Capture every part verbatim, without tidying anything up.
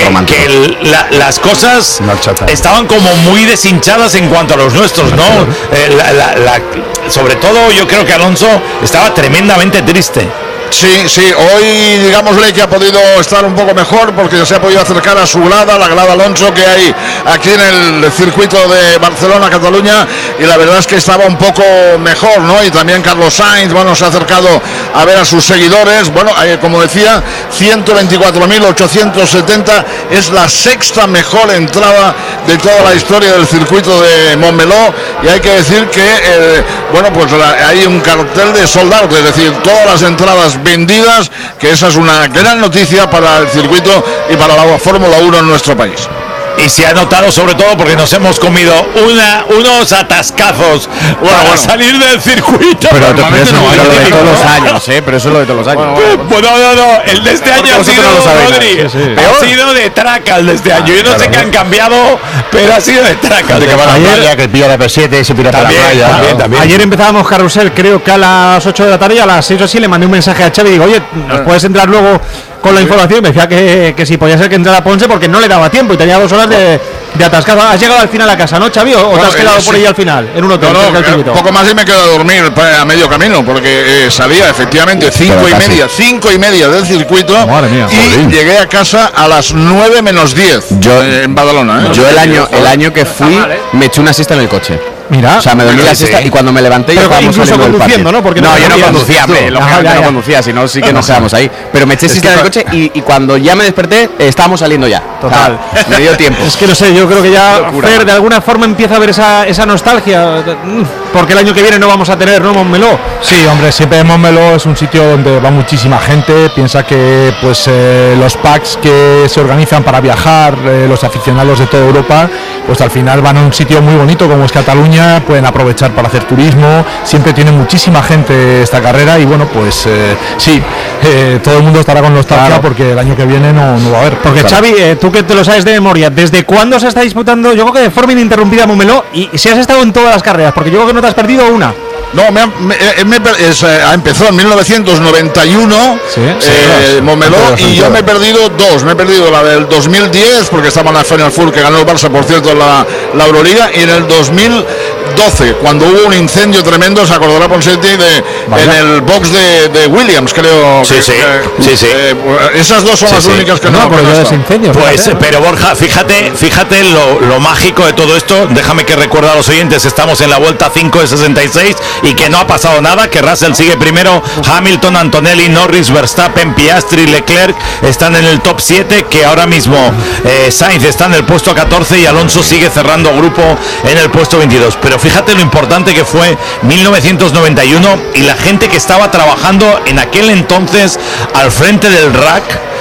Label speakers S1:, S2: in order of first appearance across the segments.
S1: romántico.
S2: Que el, la, las cosas estaban como muy deshinchadas en cuanto a los nuestros, ¿no? Eh, la, la, la, sobre todo yo creo que Alonso estaba tremendamente triste.
S3: Sí, sí, hoy digámosle que ha podido estar un poco mejor porque se ha podido acercar a su grada, la grada Alonso que hay aquí en el circuito de Barcelona, Cataluña, y la verdad es que estaba un poco mejor, ¿no? Y también Carlos Sainz, bueno, se ha acercado a ver a sus seguidores, bueno, eh, como decía, ciento veinticuatro mil ochocientos setenta es la sexta mejor entrada de toda la historia del circuito de Montmeló, y hay que decir que, eh, bueno, pues la, hay un cartel de sold out, es decir, todas las entradas vendidas, que esa es una gran noticia para el circuito y para la Fórmula uno en nuestro país.
S2: Y se ha notado sobre todo porque nos hemos comido una, unos atascazos bueno, para bueno. salir del circuito.
S1: Pero, pero eso no, es lo de todos los años, ¿eh? Pero eso es lo de todos los años.
S2: Bueno, bueno, no, no, no. El de este año ha sido, no Rodri, sí, sí. ha sido de traca el de este año. Yo no claro, sé qué han cambiado, pero ha sido de traca.
S1: De que van a la playa, que el pilla la P siete y se pira para la playa.
S4: También,
S1: claro.
S4: también. Ayer empezábamos carrusel, creo que a las ocho de la tarde y a las seis o así le mandé un mensaje a Xavi y digo, oye, ¿nos puedes entrar luego con la información? Y me decía que, que si podía ser que entrara Ponce porque no le daba tiempo y tenía dos horas de, de atascado. ¿Has llegado al final a casa, no, Xavi? ¿O bueno, te has quedado por ahí al final? En un hotel.
S3: No, no, un poco más y me quedo a dormir a medio camino porque eh, salía efectivamente cinco y media, cinco y media del circuito mía, y joder. Llegué a casa a las nueve menos diez yo, eh, en Badalona. ¿eh?
S1: Yo el año, el año que fui mal, ¿eh? me eché una siesta en el coche.
S4: Mira,
S1: o sea, me dormí la siesta y cuando me levanté ya estábamos saliendo del parque.
S4: ¿No? Porque
S1: no,
S4: no
S1: yo no conducía, hombre, lógicamente no conducía, si no sí que nos quedamos ahí. Pero me eché siesta en el coche y, y cuando ya me desperté eh, estábamos saliendo ya.
S4: Total.
S1: O sea, me dio tiempo.
S4: Es que no sé, yo creo que ya Fer de alguna forma empieza a ver esa, esa nostalgia, porque el año que viene no vamos a tener, ¿no, Montmeló?
S5: Sí, hombre, siempre Montmeló es un sitio donde va muchísima gente. Piensa que pues eh, los packs que se organizan para viajar, eh, los aficionados de toda Europa, pues al final van a un sitio muy bonito como es Cataluña, pueden aprovechar para hacer turismo, siempre tiene muchísima gente esta carrera y bueno, pues eh, sí, eh, todo el mundo estará con nostalgia claro. porque el año que viene no, no va a haber.
S4: Porque claro. Xavi, eh, tú que te lo sabes de memoria, ¿desde cuándo se está disputando? Yo creo que de forma ininterrumpida Montmeló y si has estado en todas las carreras, porque yo creo que no te has perdido una.
S3: No, me, me, me, es, eh, empezó en mil novecientos noventa y uno sí, sí, eh, Montmeló y yo me he perdido dos. Me he perdido la del dos mil diez porque estaba en la Final Four que ganó el Barça, por cierto, la, la Euroliga, y en el dos mil doce cuando hubo un incendio tremendo, se acordará Ponsetti de vale. en el box de, de Williams, creo.
S2: Sí,
S3: que,
S2: sí,
S3: que,
S2: sí, sí.
S3: Eh, esas dos son sí, las sí. únicas que no.
S4: No, pero ese incendio.
S2: Pues,
S4: fíjate.
S2: pero Borja, fíjate, fíjate lo, lo mágico de todo esto. Déjame que recuerde a los oyentes, estamos en la vuelta cinco de sesenta y seis y que no ha pasado nada, que Russell sigue primero, Hamilton, Antonelli, Norris, Verstappen, Piastri, Leclerc están en el top siete, que ahora mismo eh, Sainz está en el puesto catorce y Alonso sigue cerrando grupo en el puesto veintidós. Pero fíjate lo importante que fue mil novecientos noventa y uno y la gente que estaba trabajando en aquel entonces al frente del rack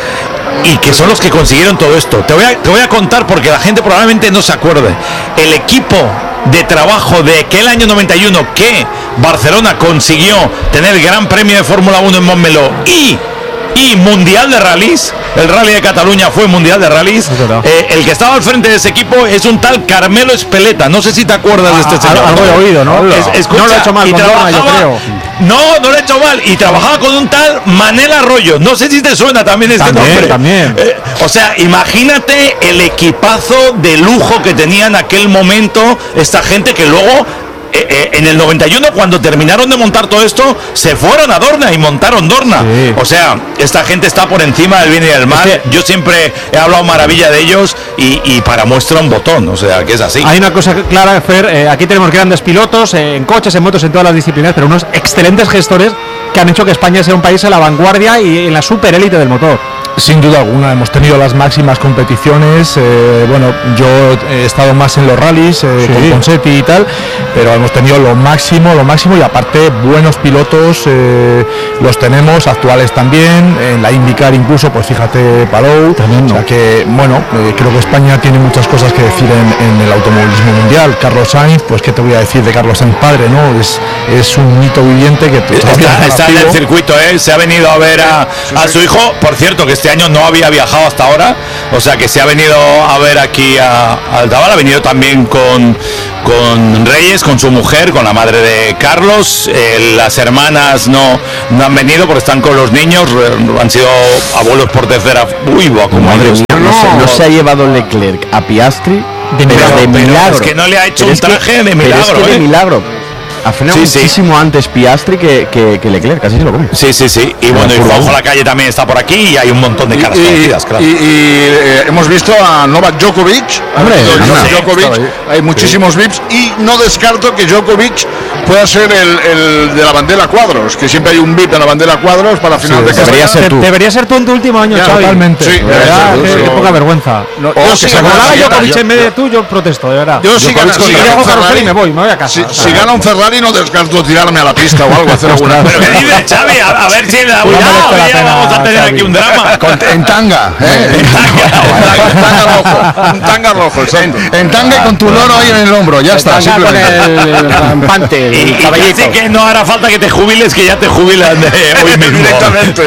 S2: y que son los que consiguieron todo esto. Te voy a, te voy a contar porque la gente probablemente no se acuerde. El equipo de trabajo de aquel año noventa y uno que Barcelona consiguió tener el Gran Premio de Fórmula uno en Montmeló y y Mundial de Rallys, el Rally de Cataluña fue Mundial de Rallys, eh, el que estaba al frente de ese equipo es un tal Carmelo Espeleta, no sé si te acuerdas ah, de este señor.
S4: Algo he oído, ¿no?
S2: Es, escucha,
S4: no lo he hecho mal con Dorna, yo creo.
S2: No, no lo he hecho mal, y trabajaba con un tal Manel Arroyo, no sé si te suena también este
S4: también,
S2: nombre.
S4: También,
S2: eh, o sea, imagínate el equipazo de lujo que tenía en aquel momento esta gente que luego... Eh, eh, en el noventa y uno cuando terminaron de montar todo esto se fueron a Dorna y montaron Dorna sí. O sea, esta gente está por encima del bien y del mal. Es que yo siempre he hablado maravilla de ellos y, y para muestra un botón, o sea, que es así.
S4: Hay una cosa clara, Fer, eh, aquí tenemos grandes pilotos eh, en coches, en motos, en todas las disciplinas, pero unos excelentes gestores que han hecho que España sea un país a la vanguardia y en la superélite del motor.
S5: Sin duda alguna, hemos tenido las máximas competiciones, eh, bueno, yo he estado más en los rallies, eh, sí. con Ponsetti y tal, pero hemos tenido lo máximo, lo máximo y aparte buenos pilotos, eh, los tenemos, actuales también, en la IndyCar incluso, pues fíjate, Palou, también, ¿no? O sea que, bueno, eh, creo que España tiene muchas cosas que decir en, en el automovilismo mundial. Carlos Sainz, pues qué te voy a decir de Carlos Sainz padre, ¿no? Es, es un mito viviente que...
S2: Está, está en el circuito, ¿eh? Se ha venido a ver a, a su hijo, por cierto, que este año no había viajado hasta ahora, o sea que se ha venido a ver aquí a, a Altabal, ha venido también con, con Reyes, con su mujer, con la madre de Carlos, eh, las hermanas no, no han venido porque están con los niños, han sido abuelos por tercera, uy, como madre mía,
S1: no, se, no se ha llevado Leclerc a Piastri
S4: de
S1: pero
S4: milagro,
S1: de
S2: pero
S1: milagro.
S2: es que no le ha hecho
S1: Pero
S2: un
S1: es que-
S2: traje de
S1: pero
S2: milagro,
S1: es que de
S2: ¿eh?
S1: milagro. Ha frenado
S2: Sí, sí.
S1: muchísimo antes Piastri que, que, que Leclerc, casi se lo come.
S2: Sí, sí, sí. Y bueno, y
S1: Fórmula
S2: Juanjo
S1: uno.
S2: la calle también está por aquí y hay un montón de caras
S3: y,
S2: conocidas, claro.
S3: y- y, eh, hemos visto a Novak Djokovic.
S1: Hombre,
S3: Ha venido
S1: anda.
S3: Djokovic,
S5: Sí,
S3: hay muchísimos V I Ps y no descarto que Djokovic pueda ser el, el de la bandera cuadros, que siempre hay un V I P en la bandera cuadros para final de
S1: debería
S3: carrera.
S1: ser tú.
S4: Debería ser tú en tu último año,
S3: Ya,
S4: Xavi.
S5: totalmente.
S3: Sí,
S4: De verdad,
S3: sí,
S4: qué,
S3: sí.
S4: qué poca vergüenza.
S3: No,
S4: O
S3: yo
S4: que
S3: sí
S4: se
S3: gano
S4: acordara
S3: la
S4: Djokovic
S3: siguiente.
S4: en vez de tú, yo protesto, de verdad.
S3: Yo si
S4: Djokovic
S3: gana,
S4: con-
S3: si
S4: si
S3: gana
S4: dejo
S3: un
S4: carrusel
S3: Ferrari,
S4: y me voy, me voy a casa.
S3: si,
S4: O sea,
S3: si gana un Ferrari no descarto tirarme a la pista o algo, hacer alguna.
S2: ¿Pero qué dices, Xavi? A, a ver si le da
S4: Pues no
S2: cuidado,
S4: merece la
S2: ya
S4: pena,
S2: vamos a tener
S4: Xavi.
S2: aquí un drama.
S6: Con- en tanga, ¿eh?
S3: un tanga rojo, un tanga rojo, exacto.
S6: En tanga y con tu loro ahí en el hombro, ya está.
S1: Tanga con
S6: simplemente.
S1: el rampante,
S2: Y,
S1: el
S2: y
S1: caballito.
S2: casi que no hará falta que te jubiles, que ya te jubilan de hoy mismo.
S3: Directamente.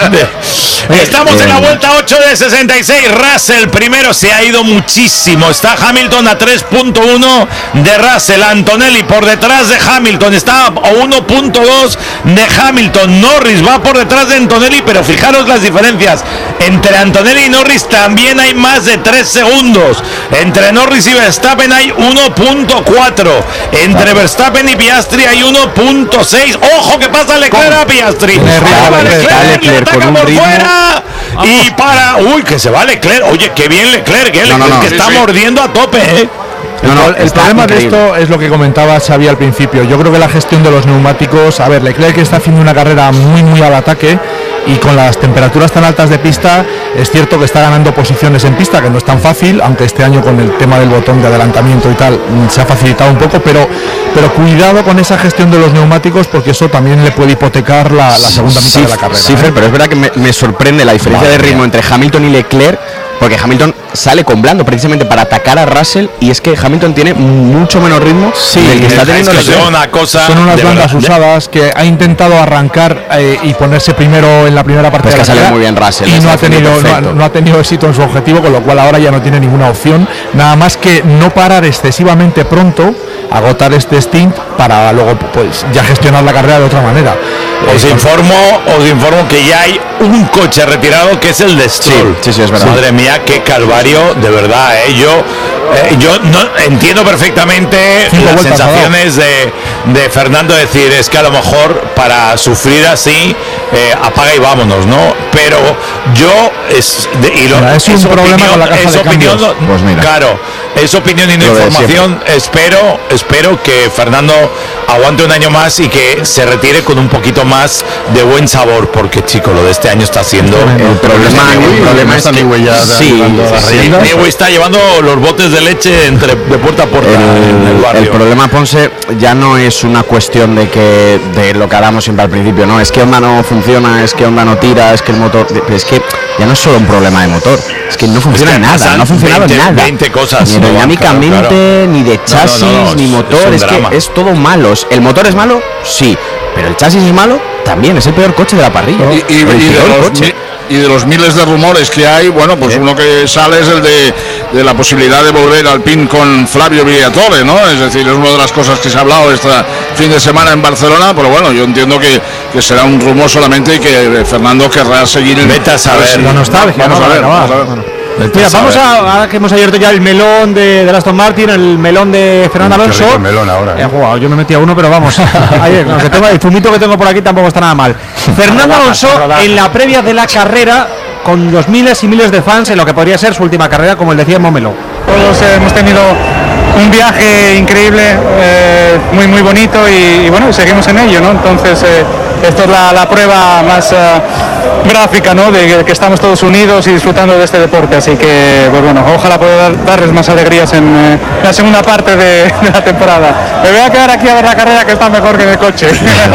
S2: Estamos en la
S1: eh,
S2: vuelta ocho de sesenta y seis. Russell primero se ha ido muchísimo. Está Hamilton a tres punto uno de Russell. Antonelli por detrás de Hamilton. Está a uno punto dos de Hamilton. Norris va por detrás de Antonelli, pero fijaros las diferencias. Entre Antonelli y Norris también hay más de tres segundos. Entre Norris y Verstappen hay uno punto cuatro. Entre Verstappen y Piastri hay uno punto seis. ¡Ojo que pasa Leclerc a Piastri!
S1: Tiene ritmo,
S2: ¡Ahí va
S1: Leclerc,
S2: Leclerc, le
S1: Leclerc
S2: ataca
S1: con un
S2: por
S1: ritmo.
S2: fuera! Y para... ¡Uy, que se va Leclerc! Oye, qué bien Leclerc, ¿eh?
S1: No, no,
S2: Leclerc
S1: no.
S2: que
S3: Sí,
S2: está
S3: sí.
S2: mordiendo a tope, ¿eh?
S1: No, no,
S5: el
S1: está
S5: problema de
S1: increíble.
S5: esto es lo que comentaba Xavi al principio. Yo creo que la gestión de los neumáticos, a ver, Leclerc está haciendo una carrera muy muy al ataque y con las temperaturas tan altas de pista es cierto que está ganando posiciones en pista, que no es tan fácil, aunque este año con el tema del botón de adelantamiento y tal mm, se ha facilitado un poco, pero pero cuidado con esa gestión de los neumáticos porque eso también le puede hipotecar la, la segunda mitad
S1: Sí,
S5: de la carrera.
S1: sí,
S5: ¿eh?
S1: Fer, pero es verdad que me, me sorprende la diferencia
S5: Madre
S1: de ritmo
S5: mía.
S1: entre Hamilton y Leclerc, porque Hamilton sale con blando precisamente para atacar a Russell y es que Hamilton tiene mucho menos ritmo del que está
S2: Es
S1: teniendo
S2: que
S1: Leclerc.
S2: son una cosa...
S5: Son unas
S2: de
S5: bandas
S2: verdad.
S5: usadas que ha intentado arrancar eh, y ponerse primero en la primera parte
S1: Pues
S5: de
S1: que
S5: la
S1: sale
S5: carrera
S1: muy bien Russell,
S5: y
S1: está
S5: no ha,
S1: haciendo
S5: tenido, no, ha,
S1: perfecto.
S5: no ha tenido éxito en su objetivo, con lo cual ahora ya no tiene ninguna opción, nada más que no parar excesivamente pronto, agotar este stint para luego pues ya gestionar la carrera de otra manera.
S2: Os
S5: Eh,
S2: informo, os informo que ya hay un coche retirado que es el de Stroll.
S1: sí, sí, es verdad.
S2: Madre mía, qué calvario, de verdad, ¿eh? Yo, eh, yo no entiendo perfectamente
S5: Cinco
S2: las
S5: vueltas ha dado.
S2: sensaciones de, de Fernando decir, es que a lo mejor para sufrir así, eh, apaga y vámonos, ¿no? Pero yo, es, de- y lo-
S5: Mira, es un problema con la caja
S2: es
S5: de
S2: opinión,
S5: cambios.
S1: Pues mira.
S2: claro, es opinión y no
S1: Lo de
S2: información. Espero, espero que Fernando aguante un año más y que se retire con un poquito más de buen sabor, porque chico, lo de este año está siendo
S1: El problema, el problema es que sí, sí,
S2: Newey está llevando los botes de leche entre de puerta a puerta en el
S1: el,
S2: barrio.
S1: el problema, Ponce, ya no es una cuestión de que de lo que hablamos siempre al principio, no, es que Honda no funciona, es que Honda no tira, es que el motor, es que ya no es solo un problema de motor, es que no funciona
S2: que
S1: nada,
S2: pasan
S1: no ha funcionado
S2: veinte,
S1: nada,
S2: veinte cosas,
S1: ni
S2: no,
S1: aerodinámicamente,
S2: claro, claro.
S1: ni de
S2: No, no,
S1: chasis,
S2: no, no,
S1: ni
S2: es-
S1: motor,
S2: es un
S1: es,
S2: drama.
S1: que es todo malo. El motor es malo, sí, pero el chasis es malo, también es el peor coche de la parrilla.
S3: Y, y-
S1: el
S3: y de
S1: peor
S3: los,
S1: coche.
S3: mi- y de los miles de rumores que hay, bueno, pues uno que sale es el de, de la posibilidad de volver al PIN con Flavio Briatore, ¿no? Es decir, es una de las cosas que se ha hablado este fin de semana en Barcelona, pero bueno, yo entiendo que, que será un rumor solamente y que Fernando querrá seguir en...
S2: Vete a saber.
S4: La nostalgia,
S3: Vamos
S4: ¿no?
S3: a ver,
S4: Para
S3: vamos a ver.
S4: acabar.
S2: Vete
S4: Mira,
S2: a
S4: vamos
S2: saber.
S4: a, ahora que hemos abierto ya el melón de, de Aston Martin, el melón de Fernando
S6: Qué
S4: Alonso.
S6: rico el melón ahora, ¿eh?
S4: Eh, guau, yo me metí a uno, pero vamos. Ayer, aunque tengo el zumito que tengo por aquí tampoco está nada mal. Fernando Alonso en la previa de la carrera con los miles y miles de fans en lo que podría ser su última carrera, como el decía Momelo.
S7: Todos hemos tenido un viaje increíble, eh, muy muy bonito y, y bueno, seguimos en ello, ¿no? Entonces eh, esto es la, la prueba más eh, gráfica, ¿no? De que, que estamos todos unidos y disfrutando de este deporte, así que pues bueno, ojalá pueda dar- darles más alegrías en eh, la segunda parte de, de la temporada. Me voy a quedar aquí a ver la carrera que está mejor que en el coche.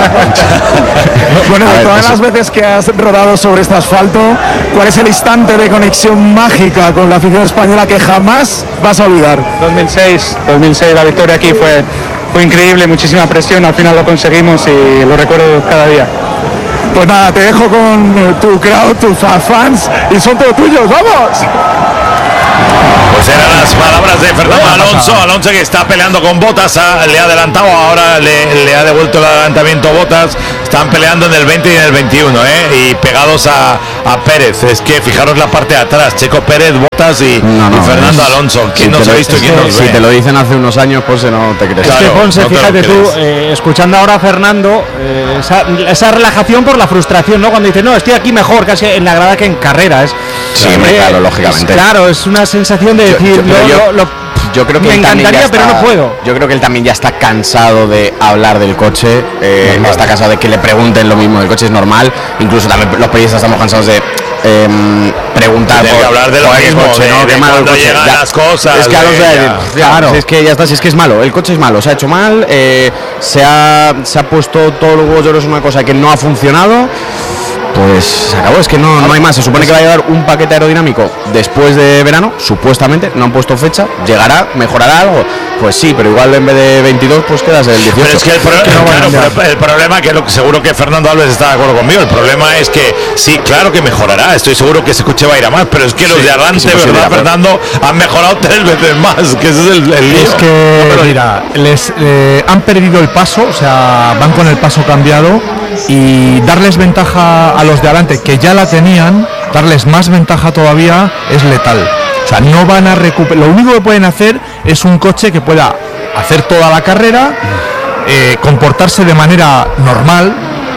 S8: Bueno,
S1: A
S8: de
S1: ver,
S8: todas
S1: eso-
S8: las veces que has rodado sobre este asfalto, ¿cuál es el instante de conexión mágica con la afición española que jamás vas a olvidar?
S7: dos mil seis, dos mil seis la victoria aquí fue, fue increíble, muchísima presión, al final lo conseguimos y lo recuerdo cada día.
S8: Pues nada, te dejo con eh, tu crowd, tus fa- fans, y son todos tuyos, ¡vamos!
S2: Pues eran las las palabras de Fernando Alonso. Alonso que está peleando con Bottas, ha, le ha adelantado, ahora le, le ha devuelto el adelantamiento Bottas. Están peleando en el veinte y en el veintiuno, ¿eh? Y pegados a, a Pérez. Es que fijaros la parte de atrás, Checo Pérez, Bottas y,
S1: No, no,
S2: y Fernando
S1: es-
S2: Alonso. ¿Quién
S1: si
S2: nos
S1: te
S2: ha
S1: lo-
S2: visto y
S1: es
S2: quién
S1: que
S2: nos
S1: Si
S2: ve?
S1: te lo dicen hace unos años, pues no te crees.
S4: Es que
S2: Claro,
S4: Ponce,
S2: no te lo
S4: fíjate tú,
S2: crees.
S4: eh, escuchando ahora a Fernando, eh, esa, esa relajación por la frustración, ¿no? Cuando dice, no, estoy aquí mejor casi en la grada que en carrera. Es,
S1: Sí, hombre, claro, lógicamente.
S4: es- claro, es una sensación de
S1: Yo-
S4: decir,
S1: yo- pero
S4: lo-
S1: yo-
S4: lo- lo-
S1: Yo creo que
S4: me
S1: él también ya
S4: encantaría, pero
S1: está-
S4: no puedo.
S1: Yo creo que él también ya está cansado de hablar del coche, eh, está cansado de que le pregunten lo mismo del coche, es normal. Incluso también los periodistas estamos cansados de em, preguntar
S2: De hablar de lo
S1: "Joder, qué
S2: mismo,
S1: coche,
S2: de-
S1: ¿no?
S2: de
S1: Qué malo el
S2: cuando
S1: coche".
S2: llegan
S1: Ya-
S2: las cosas,
S1: Es que a los
S2: de-
S1: de-
S2: ya.
S1: claro, es que ya está, si es que es malo, el coche es malo, se ha hecho mal, eh, se, ha, se ha puesto todos los huevos de oro, es una cosa que no ha funcionado. Pues se acabó, es que no, no hay más. Se supone que va a llegar un paquete aerodinámico después de verano, supuestamente, no han puesto fecha. ¿Llegará? ¿Mejorará algo? Pues sí, pero igual en vez de veintidós, pues quedas el dieciocho.
S2: Pero es que el, pro-
S1: Que no van a
S2: claro,
S1: cambiar.
S2: pero el problema, que lo, seguro que Fernando Alves está de acuerdo conmigo, el problema es que sí, claro que mejorará, estoy seguro que ese coche va a ir a más, pero es que los
S1: Sí,
S2: de
S1: es
S2: adelante,
S1: imposible,
S2: ¿verdad,
S1: pero-
S2: Fernando? Han mejorado tres veces más, que ese es el, el lío.
S5: Es que, mira, les eh, han perdido el paso, o sea, van con el paso cambiado y darles ventaja a los de adelante que ya la tenían, darles más ventaja todavía es letal. O sea, no van a recuperar. Lo único que pueden hacer es un coche que pueda hacer toda la carrera, eh, comportarse de manera normal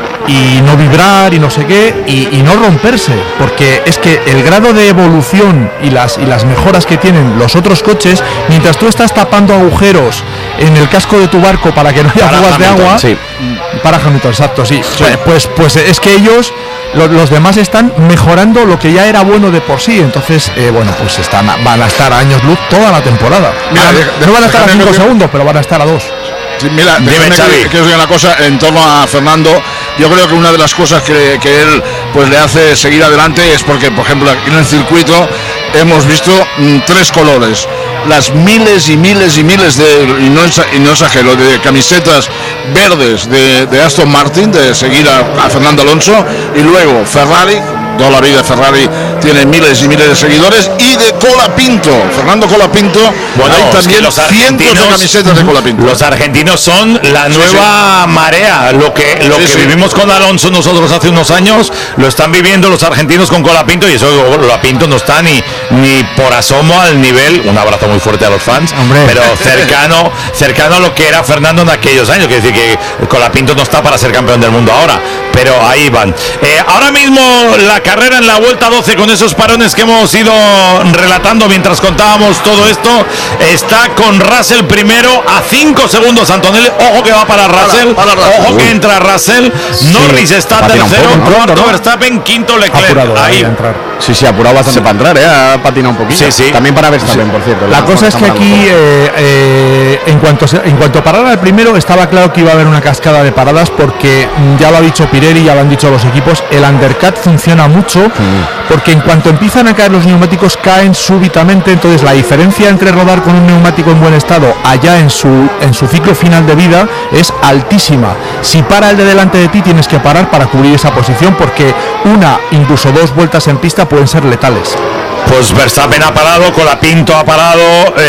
S5: y no vibrar y no sé qué y, y no romperse, porque es que el grado de evolución y las y las mejoras que tienen los otros coches, mientras tú estás tapando agujeros en el casco de tu barco para que no haya
S2: Para
S5: fugas de
S2: Hamilton,
S5: agua,
S1: sí.
S5: para Hamilton, exacto, sí, Pues, pues pues es que ellos lo- los demás están mejorando lo que ya era bueno de por sí, entonces eh, bueno, pues están a- van a estar a años luz toda la temporada.
S3: Mira,
S5: Van a-
S3: deja-
S5: no van a estar a
S3: déjame
S5: cinco
S3: que-
S5: segundos, pero van a estar a dos.
S3: Sí, mira,
S2: Dime,
S3: déjame
S2: Xavi.
S3: que, que os diga una cosa en torno a Fernando. Yo creo que una de las cosas que, que él pues le hace seguir adelante es porque, por ejemplo, aquí en el circuito hemos visto mm, tres colores. Las miles y miles y miles de, y no, exa- y no exagero, de camisetas verdes de, de Aston Martin, de seguir a, a Fernando Alonso, y luego Ferrari, toda la vida Ferrari tiene miles y miles de seguidores, y de Colapinto, Fernando Colapinto,
S2: Bueno,
S3: hay
S2: es que
S3: también
S2: los
S3: cientos de
S2: argentinos-
S3: camisetas de Colapinto.
S2: Los argentinos son la nueva marea. Lo que lo
S3: Sí,
S2: que
S3: sí.
S2: vivimos con Alonso nosotros hace unos años, lo están viviendo los argentinos con Colapinto, y eso Colapinto no está ni ni por asomo al nivel. Un abrazo muy fuerte a los fans,
S4: Hombre.
S2: pero cercano cercano a lo que era Fernando en aquellos años. Quiere decir que Colapinto no está para ser campeón del mundo ahora, pero ahí van. Eh, ahora mismo la carrera en la vuelta doce, con esos parones que hemos ido relatando mientras contábamos todo esto, está con Russell primero a cinco segundos. Antonelli, ojo que va para Russell,
S3: para Russell.
S2: ojo que entra Russell. Norris está
S1: patina un
S2: tercero,
S1: poco, ¿no?
S2: cuarto
S1: ¿no?
S2: Verstappen, quinto Leclerc.
S5: Apurado ahí
S2: ahí.
S5: a entrar.
S1: Sí, sí, ha apurado bastante para entrar, ¿eh? Ha patinado un poquito.
S2: Sí, sí.
S1: También para Verstappen, por cierto.
S5: La cosa es que aquí, eh, eh, en cuanto se- en cuanto parara el primero, estaba claro que iba a haber una cascada de paradas porque mm, ya lo ha dicho Pirelli, ya lo han dicho los equipos, el undercut funciona mucho porque en cuanto empiezan a caer los neumáticos caen súbitamente, entonces la diferencia entre rodar con un neumático en buen estado allá en su en su ciclo final de vida es altísima. Si para el de delante de ti tienes que parar para cubrir esa posición porque una, incluso dos vueltas en pista pueden ser letales.
S2: Pues Verstappen ha parado, Colapinto ha parado,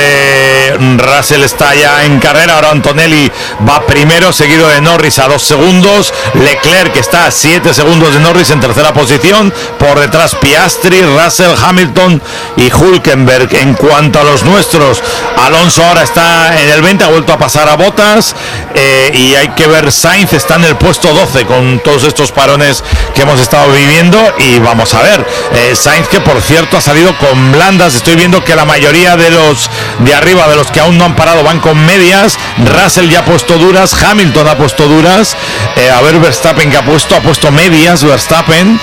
S2: eh, Russell está ya en carrera, ahora Antonelli va primero, seguido de Norris a dos segundos, Leclerc que está a siete segundos de Norris en tercera posición, por detrás Piastri, Russell, Hamilton y Hülkenberg. En cuanto a los nuestros, Alonso ahora está en el veinte, ha vuelto a pasar a Bottas, eh, y hay que ver, Sainz está en el puesto doce con todos estos parones que hemos estado viviendo, y vamos a ver, eh, Sainz que por cierto ha salido con blandas, estoy viendo que la mayoría de los de arriba, de los que aún no han parado, van con medias. Russell ya ha puesto duras, Hamilton ha puesto duras, eh, a ver Verstappen que ha puesto, ha puesto medias Verstappen,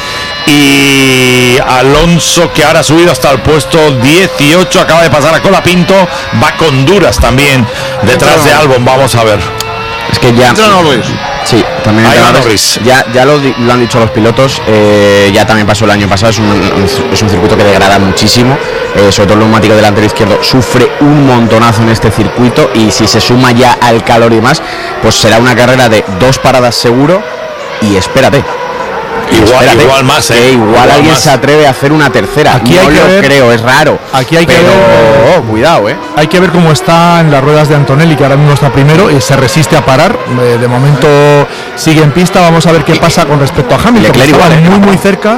S2: y Alonso que ahora ha subido hasta el puesto dieciocho, acaba de pasar a Colapinto, va con duras también detrás de Albon, vamos a ver.
S1: Es que ya.
S3: Entra Norris.
S1: Sí, también
S2: Ahí
S1: entra
S2: va
S1: Norris.
S2: Norris.
S1: Ya, ya lo, di- lo han dicho los pilotos, eh, ya también pasó el año pasado, es un, es un circuito que degrada muchísimo, eh, sobre todo el neumático delantero izquierdo sufre un montonazo en este circuito, y si se suma ya al calor y demás, pues será una carrera de dos paradas seguro, y espérate.
S2: Igual,
S1: espérate,
S2: igual más, ¿eh?
S1: que igual,
S2: Igual
S1: alguien
S2: más.
S1: se atreve a hacer una tercera.
S5: Aquí
S1: no
S5: hay que
S1: lo
S5: ver-
S1: creo, es raro.
S5: Aquí hay que
S1: pero,
S5: ver-
S1: oh, cuidado, eh.
S5: Hay que ver cómo está en las ruedas de Antonelli, que ahora mismo está primero y se resiste a parar. Eh, de momento sigue en pista. Vamos a ver qué pasa con respecto a Hamilton.
S1: Leclerc
S5: que estaba
S1: igual, ¿eh?
S5: muy muy cerca.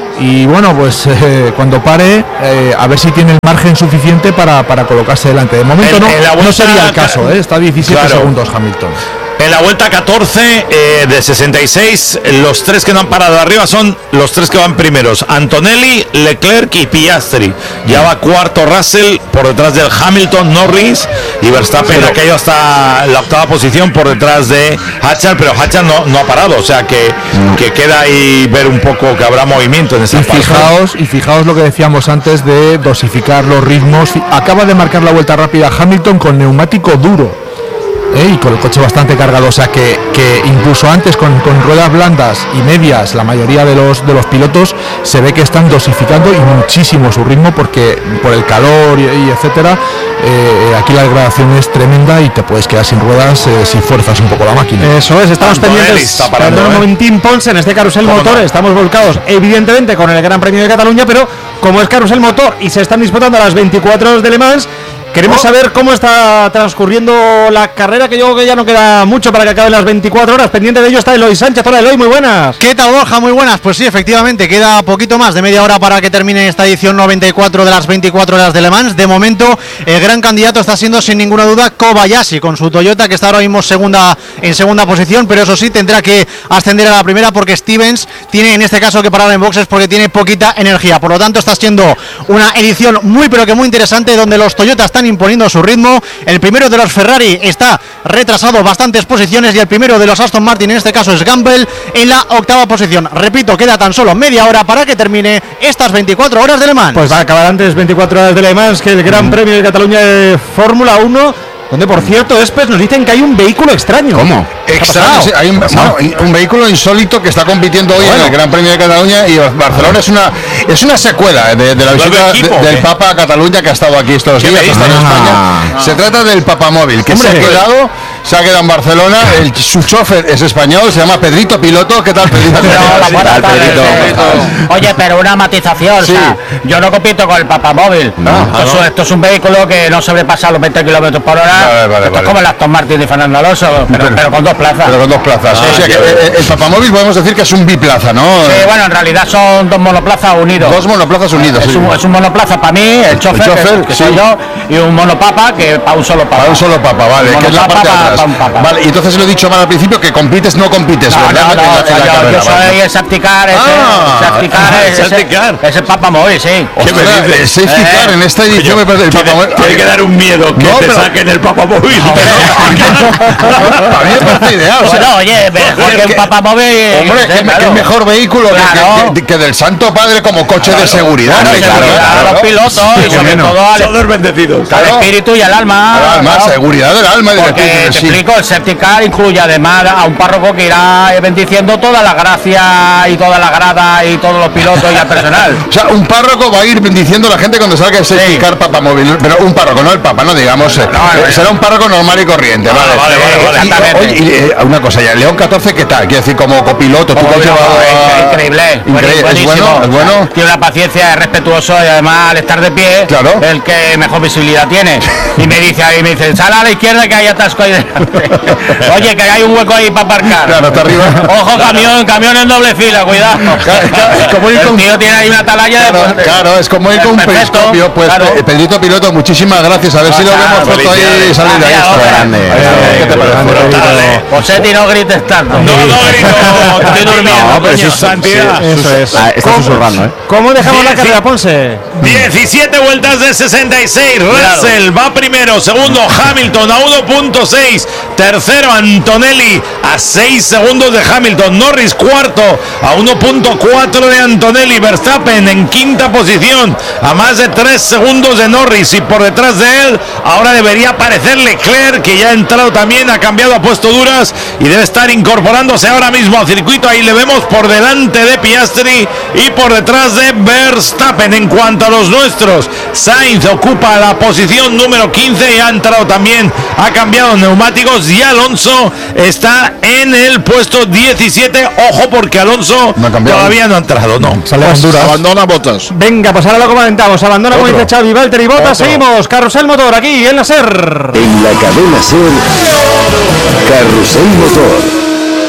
S5: Y bueno, pues eh, cuando pare, eh, a ver si tiene el margen suficiente para, para colocarse delante. De momento
S2: En-
S5: no,
S2: en la
S5: no
S2: vuelta
S5: sería el
S2: ca-
S5: caso, ¿eh? Está a diecisiete
S2: Claro.
S5: segundos Hamilton.
S2: En la vuelta catorce eh, de sesenta y seis, los tres que no han parado arriba son los tres que van primeros: Antonelli, Leclerc y Piastri. Ya va cuarto Russell, por detrás del Hamilton, Norris, y Verstappen ha caído hasta la octava posición por detrás de Hatchar, pero Hatchar no, no ha parado, o sea que, que queda ahí ver un poco que habrá movimiento en esa
S5: Y
S2: parte.
S5: fijaos, y fijaos lo que decíamos antes de dosificar los ritmos. Acaba de marcar la vuelta rápida Hamilton con neumático duro. ¿eh? Y con el coche bastante cargado, o sea que, que incluso antes con, con ruedas blandas y medias, la mayoría de los de los pilotos se ve que están dosificando y muchísimo su ritmo, porque por el calor y, y etcétera, eh, aquí la degradación es tremenda y te puedes quedar sin ruedas eh, si fuerzas un poco la máquina.
S4: Eso es, estamos
S2: Antonelli
S4: pendientes.
S2: está parando,
S4: Perdón un
S2: ¿eh?
S4: momentín, Ponce, en este carrusel motor. Estamos volcados, evidentemente, con el Gran Premio de Cataluña, pero como es carrusel motor y se están disputando las veinticuatro horas de Le Mans, queremos saber cómo está transcurriendo la carrera, que yo creo que ya no queda mucho para que acaben las veinticuatro horas. Pendiente de ello está Eloy Sánchez. Hola, Eloy, muy buenas.
S9: ¿Qué tal, Borja? Muy buenas. Pues sí, efectivamente, queda poquito más de media hora para que termine esta edición noventa y cuatro de las veinticuatro horas de Le Mans. De momento, el gran candidato está siendo sin ninguna duda Kobayashi, con su Toyota, que está ahora mismo segunda, en segunda posición, pero eso sí, tendrá que ascender a la primera porque Stevens tiene en este caso que parar en boxes porque tiene poquita energía. Por lo tanto, está siendo una edición muy pero que muy interesante, donde los Toyotas están imponiendo su ritmo. El primero de los Ferrari está retrasado bastantes posiciones y el primero de los Aston Martin, en este caso es Gamble, en la octava posición. Repito, queda tan solo media hora para que termine estas veinticuatro horas de Le Mans.
S4: Pues va a acabar antes veinticuatro horas de Le Mans que el Gran Premio de Cataluña de Fórmula uno, donde por cierto, Espes, nos dicen que hay un vehículo extraño.
S1: ¿Cómo?
S6: Extraño, sí, hay un, bueno, un vehículo insólito que está compitiendo hoy en el Gran Premio de Cataluña, y Barcelona es una es una secuela de, de la
S2: ¿Nuevo
S6: visita
S2: equipo,
S6: de- del
S2: qué?
S6: Papa a Cataluña, que ha estado aquí estos
S2: ¿Qué
S6: días,
S2: me
S6: está en
S2: dices?
S6: España. Se trata del Papamóvil, que
S4: Hombre.
S6: se ha quedado se ha quedado en Barcelona. El, su chofer es español, se llama Pedrito Piloto. ¿Qué tal, Pedrito?
S10: Hola, buenas
S1: tal,
S10: tardes.
S1: Pedrito?
S10: Oye, pero una matización,
S6: Sí.
S10: o sea, yo no compito con el Papamóvil.
S1: No.
S10: esto,
S2: Ah,
S10: es,
S2: ¿no?
S10: esto es un vehículo que no sobrepasa los veinte kilómetros por hora.
S6: Vale, vale,
S10: esto
S6: vale.
S10: es como el Aston Martin de Fernando Alonso, pero,
S6: Pero-
S10: pero con dos plazas.
S6: Pero con dos plazas.
S2: Ah,
S6: o sea que
S2: ya veo.
S6: eh, el Papamóvil podemos decir que es un biplaza, ¿no?
S10: Sí, bueno, en realidad son dos monoplazas unidos.
S6: Dos monoplazas unidos.
S10: es,
S6: sí.
S10: un, es un monoplaza para mí, el chofer,
S6: El chofer,
S10: que, que
S6: sí.
S10: soy yo, y un monopapa que para un solo papa.
S6: Para un solo papa, vale,
S10: Un
S6: que es la
S10: monopapa
S6: parte de
S10: pa-
S6: atrás.
S10: pa un papa.
S6: Vale, y entonces lo he dicho mal al principio, que compites, no compites,
S10: No,
S6: ¿verdad?
S10: no, no,
S6: En la-
S10: o sea,
S6: en la
S10: yo,
S6: carrera,
S10: yo soy
S6: vale.
S10: el safety car, ese,
S6: Ah,
S10: el safety car,
S2: ah, el
S10: ese,
S2: safety car.
S10: ese Papamóvil, sí.
S2: ¿Qué me
S6: Ostras,
S2: dices?
S6: el safety
S10: Eh.
S6: car en esta edición me parece el
S2: Tiene,
S6: Papamóvil.
S2: tiene que dar un miedo que
S6: No,
S2: te
S6: pero-
S2: saquen el Papamóvil.
S6: A mí me parece ideal. O sea,
S10: Bueno, oye, mejor que un papamóvil.
S6: hombre,
S10: yo qué sé,
S6: qué,
S10: claro.
S6: qué mejor vehículo que-
S10: Claro.
S6: que, que- que del Santo Padre como coche de seguridad.
S10: Claro,
S6: hombre,
S10: seguridad
S6: claro,
S10: a los
S6: claro.
S10: pilotos y sobre todo al,
S2: Todos bendecidos.
S10: al
S6: claro.
S10: espíritu y al alma.
S6: Además,
S10: claro.
S6: seguridad del alma. y del
S10: Porque
S6: espíritu,
S10: te
S6: sí.
S10: explico, el safety car incluye además a un párroco que irá bendiciendo toda la gracia y toda la grada y todos los pilotos y al personal.
S6: O sea, un párroco va a ir bendiciendo a la gente cuando salga el safety
S10: Sí.
S6: car Papamóvil. Pero un párroco, no el Papa, no digamos. eh,
S10: no,
S6: eh, será un párroco normal y corriente. vale,
S2: vale, vale, vale.
S6: Y,
S10: Exactamente.
S6: oye, y, eh, una cosa ya, León catorce, ¿qué tal? Quiero decir, como copiloto, tú
S10: Como
S6: que has
S10: digo,
S6: llevado a-
S10: increíble,
S6: Increíble. ¿Es
S10: buenísimo.
S6: bueno? ¿Es bueno?
S10: Tiene una paciencia, es respetuoso y además al estar de pie,
S6: Claro.
S10: el que mejor visibilidad tiene. Y me dice ahí, me dice, sal a la izquierda que hay atasco ahí delante. Oye, que hay un hueco ahí para aparcar.
S6: Claro, está arriba.
S10: Ojo, camión, camión en doble fila, cuidado.
S6: Claro, claro, es como ir
S10: el
S6: con-
S10: tío tiene ahí una atalaya de-
S6: Claro, claro, es como ir con un
S10: Perfecto,
S6: periscopio. Pues
S10: claro.
S6: eh, Pedrito Piloto, muchísimas gracias. A ver si lo
S10: Claro,
S6: vemos pronto ahí
S2: felicidades.
S6: salir de ahí.
S10: Gracias,
S6: Ostras.
S1: grande.
S6: Eh, ¿Qué te parece?
S2: Brutal, eh.
S10: Josetti, no grites tanto.
S2: No, no grito.
S10: Estoy durmiendo,
S1: No, pero
S10: coño.
S1: sí es
S2: Santidad.
S4: Eso es.
S1: Ah, está susurrando, ¿eh?
S4: ¿Cómo dejamos la
S2: Sí,
S4: carrera,
S2: sí.
S4: Ponce?
S2: diecisiete vueltas de sesenta y seis. Russell va primero, segundo Hamilton a uno punto seis, tercero Antonelli a seis segundos de Hamilton, Norris cuarto a uno punto cuatro de Antonelli, Verstappen en quinta posición a más de tres segundos de Norris, y por detrás de él ahora debería aparecer Leclerc, que ya ha entrado también, ha cambiado a puesto duras y debe estar incorporándose ahora mismo al circuito. Ahí le vemos por delante de Piastri y por detrás de Verstappen. En cuanto a los nuestros, Sainz ocupa la posición número quince y ha entrado también, ha cambiado neumáticos, y Alonso está en el puesto diecisiete. Ojo, porque Alonso no todavía no ha entrado, no.
S3: Sale pues Honduras. Abandona Botas.
S4: Venga, pues ahora lo comentamos. Abandona, como dice Xavi, Valtteri Bottas. Seguimos. Carrusel Motor aquí en la SER.
S11: En la cadena SER, Carrusel Motor.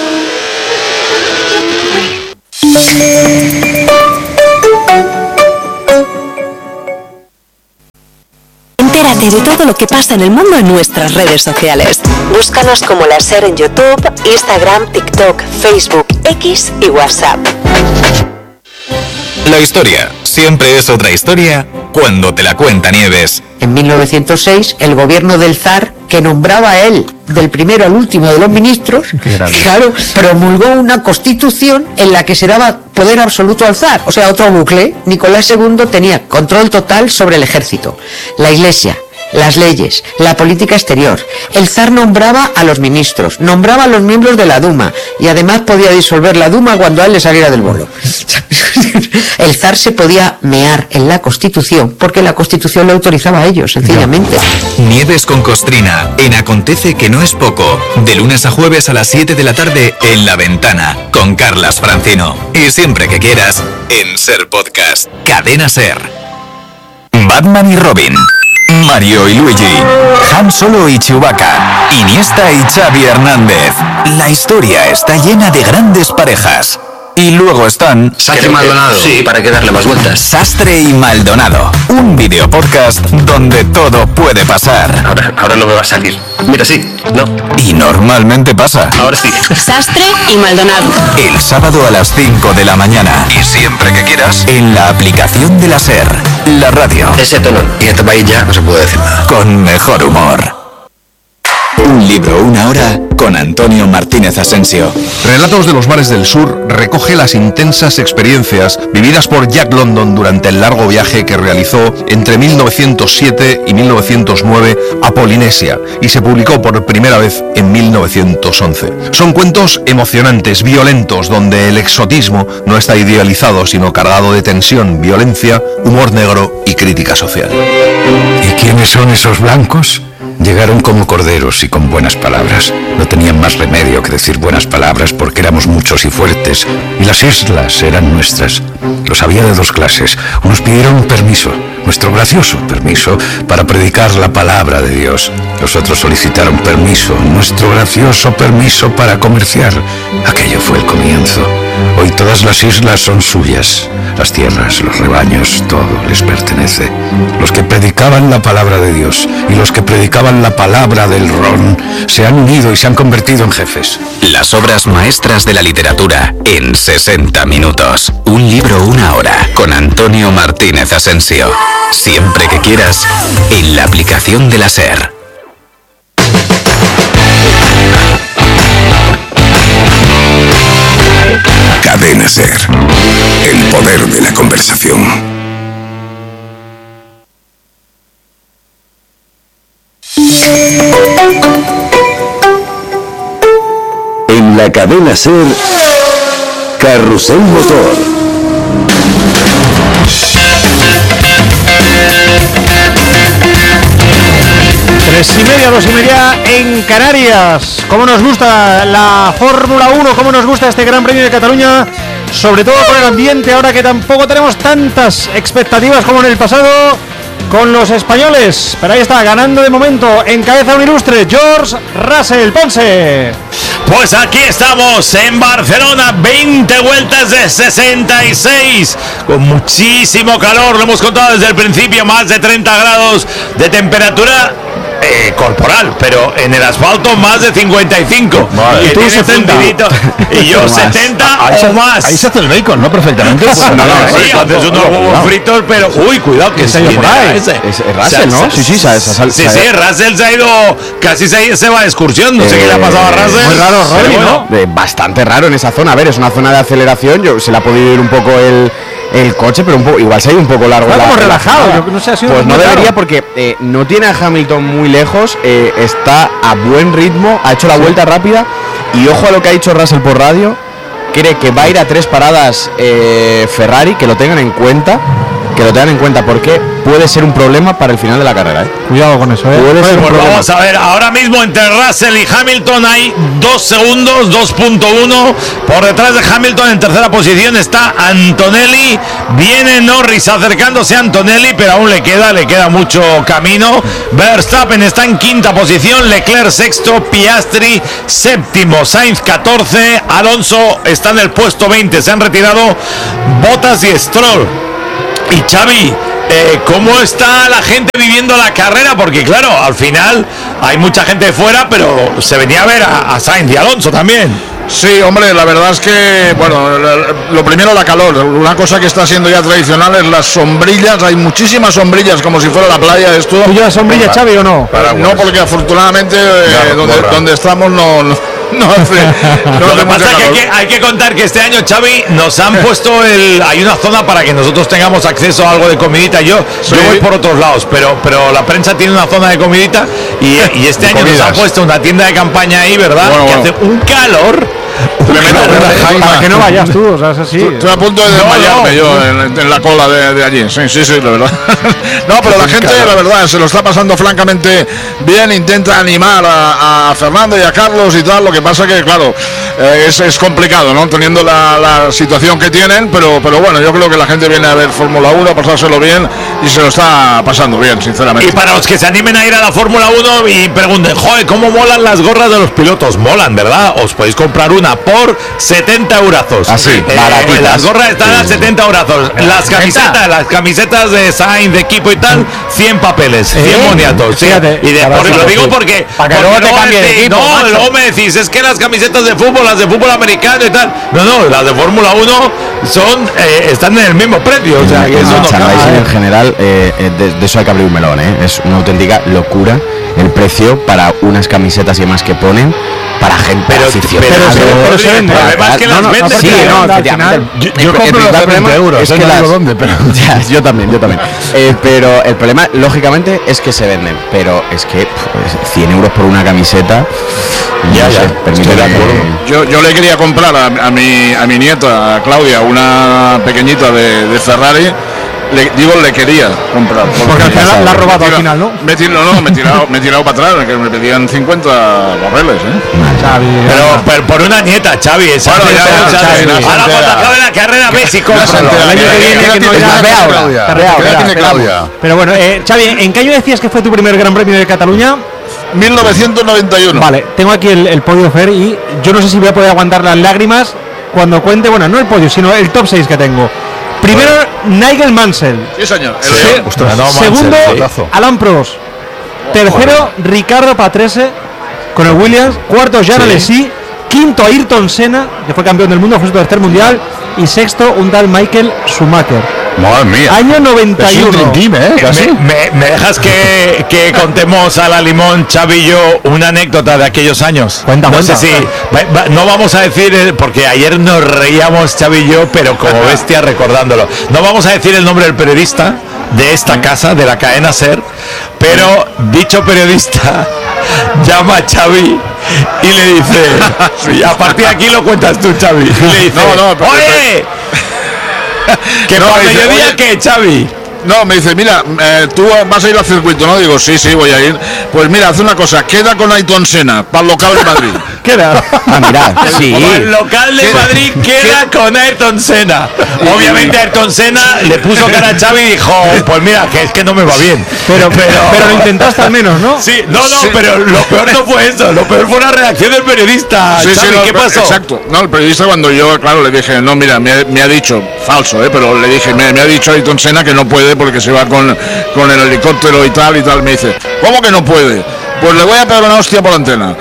S12: Entérate de todo lo que pasa en el mundo en nuestras redes sociales. Búscanos como la SER en YouTube, Instagram, TikTok, Facebook, X y WhatsApp.
S13: La historia siempre es otra historia cuando te la cuenta Nieves.
S14: En mil novecientos seis, el gobierno del zar, que nombraba a él del primero al último de los ministros, claro, promulgó una constitución en la que se daba poder absoluto al zar. O sea, otro bucle. Nicolás segundo tenía control total sobre el ejército, la iglesia, las leyes, la política exterior. El zar nombraba a los ministros, nombraba a los miembros de la Duma y además podía disolver la Duma cuando a él le saliera del bolo. El zar se podía mear en la Constitución porque la Constitución le autorizaba a ellos, sencillamente.
S13: Nieves con Costrina en Acontece que no es poco, de lunes a jueves a las siete de la tarde en La Ventana, con Carlas Francino. Y siempre que quieras, en SER Podcast. Cadena SER. Batman y Robin, Mario y Luigi, Han Solo y Chewbacca, Iniesta y Xavi Hernández. La historia está llena de grandes parejas. Y luego están...
S15: Sastre y Maldonado. Sí, para que darle más vueltas.
S13: Sastre y Maldonado. Un video podcast donde todo puede pasar.
S15: Ahora, ahora no me va a salir. Mira, sí, no.
S13: Y normalmente pasa.
S15: Ahora sí.
S12: Sastre y Maldonado.
S13: El sábado a las cinco de la mañana. Y siempre que quieras, en la aplicación de la SER. La radio.
S15: Ese tono. Y en este país ya no se puede decir nada.
S13: Con mejor humor. Un libro, una hora, con Antonio Martínez Asensio.
S16: Relatos de los Mares del Sur recoge las intensas experiencias vividas por Jack London durante el largo viaje que realizó entre mil novecientos siete y mil novecientos nueve a Polinesia y se publicó por primera vez en mil novecientos once. Son cuentos emocionantes, violentos, donde el exotismo no está idealizado, sino cargado de tensión, violencia, humor negro y crítica social.
S17: ¿Y quiénes son esos blancos? Llegaron como corderos y con buenas palabras. No tenían más remedio que decir buenas palabras porque éramos muchos y fuertes, y las islas eran nuestras. Los había de dos clases. Unos pidieron un permiso, nuestro gracioso permiso, para predicar la palabra de Dios. Los otros solicitaron permiso, nuestro gracioso permiso para comerciar. Aquello fue el comienzo. Hoy todas las islas son suyas. Las tierras, los rebaños, todo les pertenece. Los que predicaban la palabra de Dios y los que predicaban la palabra del ron se han unido y se han convertido en jefes.
S13: Las obras maestras de la literatura en sesenta minutos. Un libro, una hora, con Antonio Martínez Asensio. Siempre que quieras, en la aplicación de la SER.
S11: Cadena SER. El poder de la conversación. En la cadena SER, Carrusel Motor.
S4: Tres y media, dos y media en Canarias. Cómo nos gusta la Fórmula uno, cómo nos gusta este Gran Premio de Cataluña, sobre todo por el ambiente, ahora que tampoco tenemos tantas expectativas como en el pasado con los españoles. Pero ahí está, ganando de momento, en cabeza un ilustre, George Russell. Ponce.
S2: Pues aquí estamos en Barcelona, veinte vueltas de sesenta y seis, con muchísimo calor, lo hemos contado desde el principio, más de treinta grados de temperatura eh, corporal, pero en el asfalto más de cincuenta y cinco.
S6: Vale.
S2: Y
S6: tú
S2: setenta. Y yo setenta
S6: ahí
S2: o
S6: se,
S2: más.
S6: Ahí se hace el bacon, ¿no? Perfectamente. Pues,
S2: no, no,
S6: sí,
S2: sí, haces unos huevos fritos, pero uy, cuidado que se
S1: por ahí. Ese. Es, es Russell, ¿no? Sí, sí, se, se, se,
S2: sí, sí, Russell se ha ido, casi se, se va de excursión, no eh, sé qué le ha pasado a Russell.
S1: Muy raro, Rodri,
S2: bueno,
S1: ¿no? Eh, bastante raro en esa zona. A ver, es una zona de aceleración, yo se le ha podido ir un poco el el coche, pero un poco, igual se ha ido un poco largo.
S4: Está como relajado,
S1: la,
S4: yo no sé, ha sido
S1: pues no debería
S4: raro.
S1: Porque eh, no tiene a Hamilton muy lejos, eh, está a buen ritmo, ha hecho la sí. vuelta rápida y ojo a lo que ha dicho Russell por radio, cree que va a ir a tres paradas eh, Ferrari, que lo tengan en cuenta, que lo tengan en cuenta porque puede ser un problema para el final de la carrera. ¿eh?
S4: Cuidado con eso. ¿eh?
S1: Puede ser un
S2: Pues
S1: problema.
S2: vamos a ver, ahora mismo entre Russell y Hamilton hay dos segundos, dos punto uno. Por detrás de Hamilton en tercera posición está Antonelli. Viene Norris acercándose a Antonelli, pero aún le queda, le queda mucho camino. Verstappen está en quinta posición, Leclerc sexto, Piastri séptimo, Sainz catorce, Alonso está en el puesto veinte. Se han retirado Bottas y Stroll. Y Xavi, eh, ¿cómo está la gente viviendo la carrera? Porque claro, al final hay mucha gente de fuera, pero se venía a ver a, a Sainz y Alonso también.
S3: Sí, hombre, la verdad es que, bueno, lo primero la calor. Una cosa que está siendo ya tradicional es las sombrillas. Hay muchísimas sombrillas, como si fuera la playa esto.
S4: ¿Tú llevas sombrilla,
S3: Venga.
S4: Xavi, o no?
S3: No, porque afortunadamente eh, donde, donde estamos no, no, no hace, no
S2: Lo
S3: hace
S2: que
S3: mucho
S2: pasa es que hay,
S3: calor.
S2: que hay que contar que este año, Xavi, nos han puesto el... Hay una zona para que nosotros tengamos acceso a algo de comidita. Yo,
S3: Sí.
S2: yo voy por otros lados, pero, pero la prensa tiene una zona de comidita y, y este
S3: De
S2: año nos
S3: comidas.
S2: han puesto una tienda de campaña ahí, ¿verdad?
S3: Bueno,
S2: que
S3: bueno.
S2: hace un calor...
S4: Para que no vayas tú, o sea, es así.
S3: Estoy a punto de desmayarme yo en, en la cola de, de allí. Sí, sí, sí, la verdad. No, pero la gente, la verdad, se lo está pasando francamente bien. Intenta animar a, a Fernando y a Carlos y tal. Lo que pasa que, claro, eh, es, es complicado, ¿no? Teniendo la, la situación que tienen. Pero, pero bueno, yo creo que la gente viene a ver Fórmula uno, a pasárselo bien y se lo está pasando bien, sinceramente.
S2: Y para los que se animen a ir a la Fórmula uno y pregunten, joder, ¿cómo molan las gorras de los pilotos? Molan, ¿verdad? Os podéis comprar una por setenta eurazos.
S1: Así,
S2: Eh,
S1: baratitas.
S2: las gorras están a setenta eurazos. Las camisetas, las camisetas de Sainz, de equipo y tal, cien papeles, cien moniatos. sí.
S4: Fíjate,
S2: Y de,
S4: barato,
S2: por- lo digo
S4: sí.
S2: porque...
S10: Para que
S2: porque
S10: luego te cambie de
S2: decís,
S10: equipo,
S2: No,
S10: macho.
S2: luego me decís, es que las camisetas de fútbol, las de fútbol americano y tal... No, no, las de Fórmula uno son eh, están en el mismo precio. O sea, que
S1: El
S2: eso no
S1: merchandising
S2: cambia.
S1: en general, eh, eh, de, de eso hay que abrir un melón, ¿eh? Es una auténtica locura el precio para unas camisetas y demás que ponen para gente
S2: Pero-
S1: aficionada.
S2: pero se- pero se vende. El problema es que las venden,
S1: Sí,
S2: pero
S1: no,
S2: al
S1: efectivamente.
S5: Yo,
S1: El-
S5: yo
S1: el
S5: compro las
S1: principal
S5: de
S1: problema
S5: veinte euros,
S1: es
S5: eh,
S1: que
S5: no
S1: las-
S5: digo dónde, pero...
S1: Ya, yo también, yo también. Eh, pero el problema, lógicamente, es que se venden. Pero es que pff, cien euros por una camiseta.
S2: Ya,
S1: no
S2: ya,
S1: sé,
S2: estoy
S1: permíteme
S2: de acuerdo.
S1: que-
S3: Yo, yo le quería comprar a, a mi a mi nieta, a Claudia, una pequeñita de, de Ferrari. Le, digo, le quería comprar.
S4: Porque al final la has robado al final, ¿no?
S3: Me he tirado, no, me he tirado, me he tirado para atrás, que me pedían cincuenta barreles, ¿eh?
S4: Xavi,
S2: Pero, pero por una nieta, Xavi. Esa
S3: Bueno, ya,
S2: nieta,
S3: ya,
S2: Xavi.
S3: Xavi, no se
S2: Ahora
S3: entera.
S2: cuando acabe la carrera, ves y
S3: No se
S2: cómpralo.
S3: entera.
S4: el año que
S3: ¿Qué
S4: viene
S3: edad
S4: que no
S3: tiene
S4: ya-
S3: Claudia?
S4: Claudia.
S3: ¿Qué edad
S4: Espera,
S3: tiene
S4: espera.
S3: Claudia?
S4: Pero bueno, eh, Xavi, ¿en qué año decías que fue tu primer Gran Premio de Cataluña?
S3: mil novecientos noventa y uno.
S4: Vale, tengo aquí el, el podio Fer y yo no sé si voy a poder aguantar las lágrimas cuando cuente, bueno, no el podio, sino el top seis que tengo. Primero, Nigel Mansell.
S3: Sí, señor. El
S2: Sí.
S3: león.
S2: Ostras, no, Mansell,
S4: Segundo,
S2: sí.
S4: Alan Prost. Tercero, Ricardo Patrese con el Williams. Cuarto, Jean Alesi. Quinto, Ayrton Senna, que fue campeón del mundo, fue su tercer mundial. Y sexto, un tal Michael Schumacher.
S6: Madre mía.
S4: Año noventa y
S6: Es un
S4: uno.
S6: Dream Team, ¿eh? Casi.
S2: Me, me- me dejas que, que contemos a la Limón, Xavi y yo, una anécdota de aquellos años?
S4: Cuenta,
S2: no
S4: cuenta.
S2: sé si... va- va- no vamos a decir, el- porque ayer nos reíamos Xavi y yo, pero como bestia recordándolo. No vamos a decir el nombre del periodista de esta casa, de la cadena SER, pero dicho periodista llama a Xavi y le dice... Y a partir de aquí lo cuentas tú, Xavi. Y le dice...
S3: No, no, pero-
S2: ¡Oye! ¿Que
S3: No,
S2: para
S3: dice,
S2: mediodía
S3: oye,
S2: qué, Xavi?
S3: No, me dice, mira, eh, tú vas a ir al circuito, ¿no? Digo, sí, sí, voy a ir. Pues mira, haz una cosa, queda con Ayrton Senna, para el local de Madrid.
S4: Queda.
S1: Ah, mira, sí.
S2: Como el local de Madrid queda con Ayrton Senna. Obviamente Ayrton Senna le puso cara a Xavi y dijo, pues mira, que es que no me va bien.
S4: Pero, pero, pero lo intentaste al menos, ¿no?
S2: Sí, no, no,
S3: Sí.
S2: pero lo peor no fue eso, lo peor fue una reacción del periodista.
S3: Sí, sí,
S2: Xavi,
S3: no,
S2: ¿qué pasó?
S3: Exacto. No, el periodista cuando yo, claro, le dije, no, mira, me, me ha dicho, falso, ¿eh? Pero le dije, me, me ha dicho Ayrton Senna que no puede porque se va con, con el helicóptero y tal y tal. Me dice, ¿cómo que no puede? Pues le voy a pegar una hostia por la antena.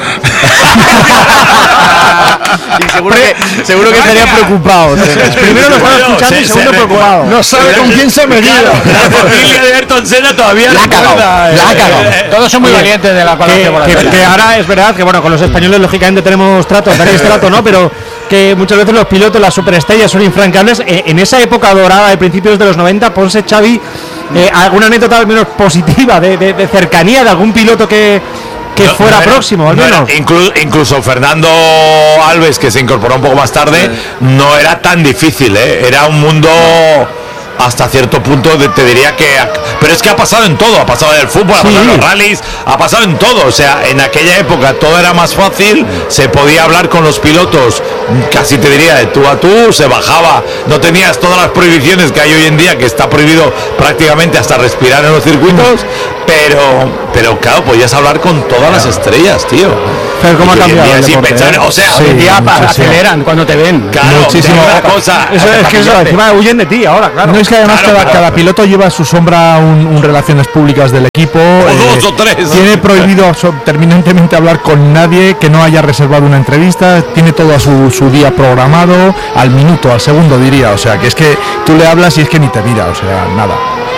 S1: Y seguro que, seguro que estaría preocupado.
S4: Primero lo estaba
S2: Bueno,
S4: escuchando
S2: se-
S4: y segundo
S2: se-
S4: preocupado.
S6: No sabe con quién se ha metido.
S2: La familia de Ayrton Senna todavía
S1: La ha cagado,
S2: recuerda,
S1: la ha
S2: eh,
S1: cagado.
S2: eh,
S10: Todos son muy
S4: Oye,
S10: valientes de la
S4: que,
S10: colaboración por la
S4: que-
S10: tele.
S4: que ahora es verdad que bueno, con los españoles lógicamente tenemos trato, tenéis este trato, ¿no? Pero que muchas veces los pilotos, las superestrellas son infranqueables. Eh, en esa época dorada de principios de los noventa, Ponce, Xavi, eh, alguna anécdota al menos positiva de, de- de cercanía de algún piloto que, que
S2: No,
S4: fuera
S2: no era-
S4: próximo, al
S2: no era-
S4: menos.
S2: inclu- incluso Fernando Alves, que se incorporó un poco más tarde, no era tan difícil, ¿eh? Era un mundo hasta cierto punto de, te diría que, pero es que ha pasado en todo, ha pasado en el fútbol, ha
S4: Sí.
S2: pasado en los rallies, ha pasado en todo, o sea, en aquella época todo era más fácil, se podía hablar con los pilotos, casi te diría de tú a tú, se bajaba, no tenías todas las prohibiciones que hay hoy en día, que está prohibido prácticamente hasta respirar en los circuitos, pero, pero claro, podías hablar con todas las estrellas, tío.
S4: Pero cómo ha
S2: Y hoy en
S4: cambiado
S2: día
S4: el
S2: sin
S4: deporte,
S2: pensar,
S4: ¿eh?
S2: o sea,
S4: Sí,
S2: hoy en día
S4: muchísimo.
S10: aceleran cuando te ven.
S2: Claro,
S5: Muchísimo.
S2: una cosa.
S4: Eso es que eso, encima huyen de ti ahora, claro.
S5: No es que además
S2: Claro,
S5: cada,
S2: claro.
S5: cada piloto lleva a su sombra un, un relaciones públicas del equipo.
S2: O dos o tres.
S5: Tiene prohibido so- terminantemente hablar con nadie que no haya reservado una entrevista. Tiene todo a su, su día programado, al minuto, al segundo diría. O sea, que es que tú le hablas y es que ni te mira, o sea, nada.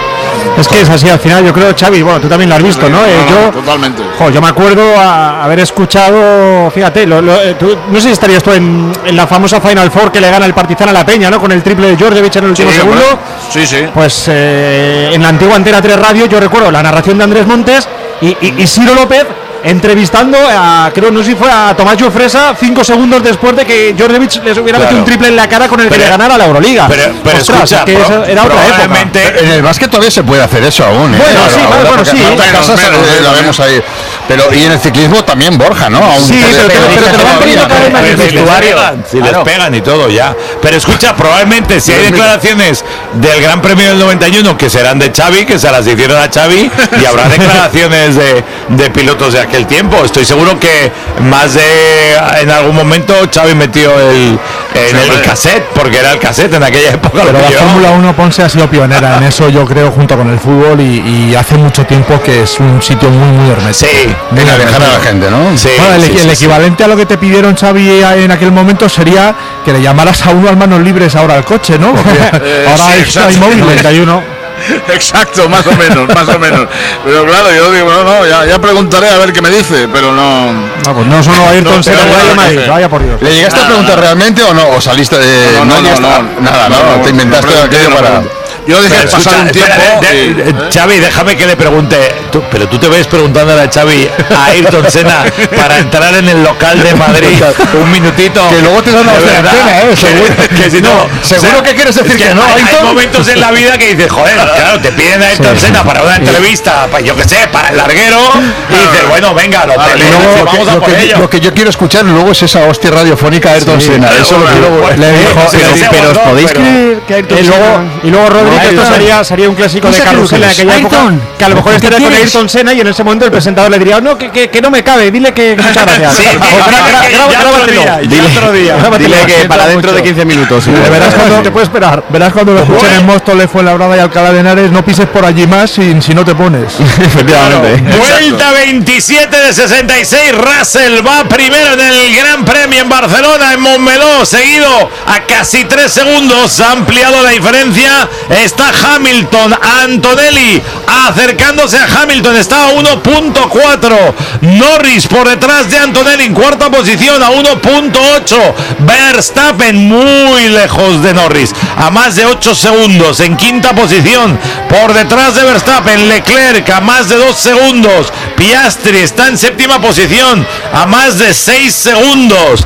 S4: Es que es así, al final yo creo, Xavi, bueno, tú también lo has visto, ¿no? Eh, yo,
S3: Totalmente.
S4: jo, yo me acuerdo a, haber escuchado, fíjate, lo- lo- eh, tú- no sé si estarías tú en, en la famosa Final Four que le gana el Partizan a la Peña, ¿no? Con el triple de Djordjevic en el último
S3: Sí,
S4: segundo.
S3: hombre. Sí, sí.
S4: Pues eh, en la antigua Antena tres Radio yo recuerdo la narración de Andrés Montes y, y, y Ciro López entrevistando a, creo, no sé si fue a Tomás Jofresa cinco segundos después de que Djordjevic les hubiera
S2: Claro.
S4: metido un triple en la cara con el
S2: Pero-
S4: que le ganara la Euroliga.
S2: Pero, pero
S4: Ostras,
S2: escucha,
S4: es que
S2: pro-
S4: eso era otra época.
S2: probablemente-
S6: En el básquet todavía se puede hacer eso aún. ¿eh?
S4: Bueno, sí,
S6: Ahora,
S4: bueno,
S6: porque
S4: sí.
S6: en otras
S3: Menos,
S6: casas
S3: menos,
S6: eh, la
S3: menos.
S6: vemos ahí. Pero y en el ciclismo también Borja, ¿no? Aún
S4: Sí,
S6: puede-
S4: pero te- pero te lo van poniendo cada vez más
S2: Pero si
S4: difícil.
S2: les pegan, si les pegan y todo ya. Pero escucha, probablemente si hay declaraciones del Gran Premio del noventa y uno que serán de Xavi, que se las hicieron a Xavi, y habrá declaraciones de, de pilotos de aquel tiempo. Estoy seguro que más de en algún momento Xavi metió el en el cassette, porque era el cassette en aquella época.
S5: Pero
S2: lo
S5: la
S2: que llevaba.
S5: Fórmula uno Ponce ha sido pionera en eso, yo creo, junto con el fútbol y, y hace mucho tiempo que es un sitio muy, muy hermético.
S2: Sí,
S5: Muy
S6: Venga, dejar a la
S5: hermético.
S6: gente, ¿no?
S2: Sí,
S5: Bueno, el,
S2: sí,
S5: el
S2: sí, sí.
S5: equivalente a lo que te pidieron, Xavi, en aquel momento sería que le llamaras a uno al manos libres ahora al coche, ¿no? Porque
S3: Eh,
S5: ahora
S3: sí,
S5: hay,
S3: exacto.
S5: hay móviles.
S4: noventa y uno.
S3: Exacto, más o menos, más o menos. Pero claro, yo digo, no, no, ya, ya preguntaré a ver qué me dice, pero no.
S4: No, pues no solo Ayrton
S3: No,
S4: Senna,
S3: pero
S4: Real
S3: bueno,
S4: Madrid,
S3: jefe.
S4: vaya por Dios.
S6: ¿Le llegaste a preguntar realmente o no? ¿O saliste de.?
S3: No, no, no,
S6: llegaste a-
S3: no.
S6: Nada, no,
S3: No, no,
S6: te inventaste
S3: no pregunté,
S6: aquello
S3: no
S6: para.
S3: pregunté. Yo dejé
S2: Pero
S3: pasar
S2: escucha,
S3: un tiempo.
S2: espera, de-
S3: y-
S2: de- Xavi, déjame que le pregunte, tú- pero tú te ves preguntándole a Xavi, a Ayrton Senna, para entrar en el local de Madrid un minutito.
S6: Que luego te dan la
S2: De
S6: hostia en
S2: verdad,
S6: antena, ¿eh?
S2: que-
S6: Seguro.
S2: que si no,
S6: Seguro que quieres decir
S2: es
S6: que no,
S2: hay, hay
S6: Ayrton.
S2: momentos en la vida que dices, joder, claro, te piden a Ayrton Senna para una entrevista, para, yo que sé, para el larguero, y dices, bueno, venga, lo
S6: Y
S2: tenemos,
S6: luego,
S2: vamos
S6: lo,
S2: a
S6: que,
S2: por
S6: lo que-
S2: ello.
S6: lo que yo quiero escuchar luego es esa hostia radiofónica de Ayrton Senna. Eso lo quiero.
S2: Bueno,
S5: Le dijo,
S2: sí,
S5: pero-
S2: sí,
S1: pero os
S2: no,
S1: podéis
S2: pero-
S1: creer que Ayrton
S4: Y luego,
S1: Senna-
S4: y luego Rodri, que esto
S1: Ayrton.
S4: sería, sería un clásico
S1: No
S4: de
S1: sé qué
S4: carrusel en
S1: dices.
S4: aquella época,
S1: Ayrton,
S4: que a lo mejor
S1: ¿qué
S4: estaría con
S1: quieres?
S4: Ayrton Senna y en ese momento el presentador le diría, no, que, que, que no me cabe, dile que muchas gracias.
S2: Sí,
S4: O gra- gra-
S2: que
S4: gra-
S2: ya otro
S4: grábatelo.
S2: día, ya
S4: Dile-
S2: otro día.
S4: grábatelo.
S1: Dile que
S4: Siento
S1: para dentro
S4: mucho.
S1: de quince minutos.
S5: Le verás cuando
S4: te puede esperar.
S5: Verás cuando lo escuchen en Móstoles, Fuenlabrada y Alcalá de Henares, no pises por allí más si, si no te pones.
S1: Efectivamente.
S2: Vuelta veintisiete de sesenta y seis, Russell va primero en el Gran Premio en Barcelona, en Montmeló, seguido a casi tres segundos, ha ampliado la diferencia, está Hamilton, Antonelli acercándose a Hamilton, está a uno punto cuatro, Norris por detrás de Antonelli en cuarta posición a uno punto ocho, Verstappen muy lejos de Norris, a más de ocho segundos en quinta posición, por detrás de Verstappen, Leclerc a más de dos segundos, Piastri está en séptima posición a más de seis segundos,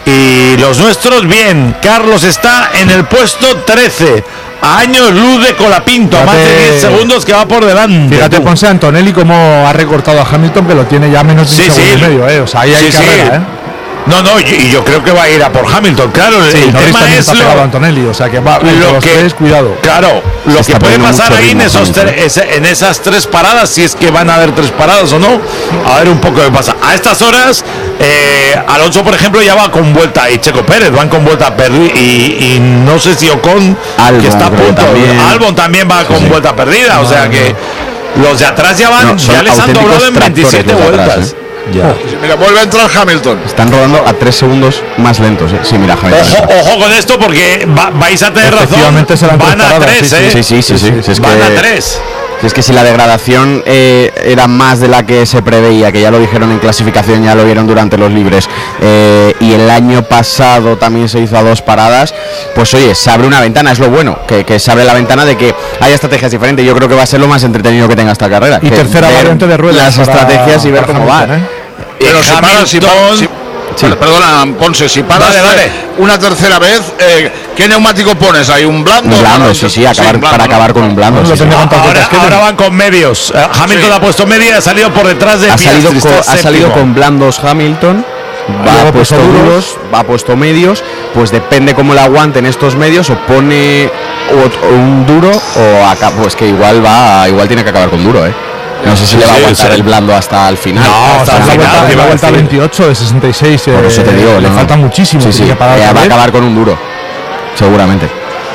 S2: y los nuestros bien, Carlos está en el puesto trece, a años luz de Colapinto, a más de
S5: Fíjate-
S2: diez segundos que va por delante.
S5: Fíjate,
S2: tú.
S5: Ponce Antonelli cómo ha recortado a Hamilton, que lo tiene ya menos de
S2: Sí,
S5: un segundo
S2: sí.
S5: y medio, ¿eh? O sea, ahí hay
S2: Sí, sí.
S5: carrera, ¿eh?
S2: No, no, y, y yo creo que va a ir a por Hamilton, claro, el,
S5: Sí,
S2: el
S5: Norris
S2: tema
S5: también
S2: es
S5: está pegado a
S2: lo,
S5: Antonelli, o sea que va entre
S2: lo
S5: los
S2: que,
S5: tres, cuidado.
S2: claro, lo
S1: Se
S2: que
S1: está
S2: puede
S1: poniendo
S2: pasar
S1: mucho
S2: ahí en,
S1: ritmo
S2: esos
S1: Hamilton.
S2: tre- ese- en esas tres paradas, si es que van a haber tres paradas o no, a ver un poco qué pasa. A estas horas, eh, Alonso, por ejemplo, ya va con vuelta, y Checo Pérez van con vuelta perdida, y, y no sé si Ocon,
S1: Albon,
S2: que está a
S1: creo que
S2: punto,
S1: también.
S2: Albon también va con
S1: sí.
S2: vuelta perdida, o sea que los de atrás ya van,
S1: No, son
S2: ya les han
S1: auténticos
S2: doblado en
S1: tractores
S2: veintisiete
S1: los de atrás,
S2: vueltas.
S1: ¿eh? Ya.
S3: Mira, vuelve a entrar Hamilton.
S1: Están rodando a tres segundos más lentos. ¿eh? Sí, mira, Hamilton.
S2: Ojo, ojo con esto porque va- vais a tener razón.
S5: Efectivamente serán
S2: Van
S5: tres
S2: a
S5: paradas,
S2: tres,
S5: sí,
S2: ¿eh?
S1: Sí, sí, sí, sí. Si es
S2: Van
S1: que-
S2: a tres.
S1: Si es que si la degradación eh, era más de la que se preveía, que ya lo dijeron en clasificación, ya lo vieron durante los libres, eh, y el año pasado también se hizo a dos paradas, pues oye, se abre una ventana, es lo bueno, que, que se abre la ventana de que haya estrategias diferentes. Yo creo que va a ser lo más entretenido que tenga esta carrera.
S5: Y
S1: que
S5: tercera
S1: ver
S5: variante de ruedas
S1: Las
S5: para-
S1: estrategias y ver
S5: para
S1: cómo va.
S5: Hamilton, ¿eh?
S3: Pero si para, si
S2: Hamilton,
S3: para- si-
S1: Sí.
S3: Perdona, Ponce, si paras
S2: Vale, vale.
S3: una tercera vez, eh, ¿qué neumático pones? ¿Hay un blando?
S1: Un blando, sí, sí, acabar,
S3: blando,
S1: para
S3: ¿no?
S1: acabar con un blando. Sí, sí.
S2: Ahora, ahora van con medios. Uh, Hamilton
S3: Sí.
S2: ha puesto media y ha salido por detrás de
S1: Ha
S2: Piastri.
S1: salido, con,
S2: Está
S1: ha salido
S2: séptimo.
S1: con blandos Hamilton, va
S5: Luego
S1: ha puesto
S5: puesto
S1: duros, va ha puesto medios, pues depende cómo le aguanten estos medios, o pone o- o un duro o acá, pues que igual va, igual tiene que acabar con duro, eh. No sé si
S2: Sí,
S1: le va a
S2: sí,
S1: aguantar
S2: sí.
S1: el blando hasta el final.
S2: No, hasta
S5: la
S2: el final,
S5: vuelta,
S2: te
S5: la
S2: iba a
S5: vuelta
S2: decir.
S5: veintiocho de sesenta y seis.
S1: Por eso te digo,
S5: le
S1: no.
S5: falta muchísimo.
S1: Sí, sí,
S5: tiene que parar
S1: eh,
S5: otra
S1: va a
S5: vez.
S1: acabar con un duro, seguramente.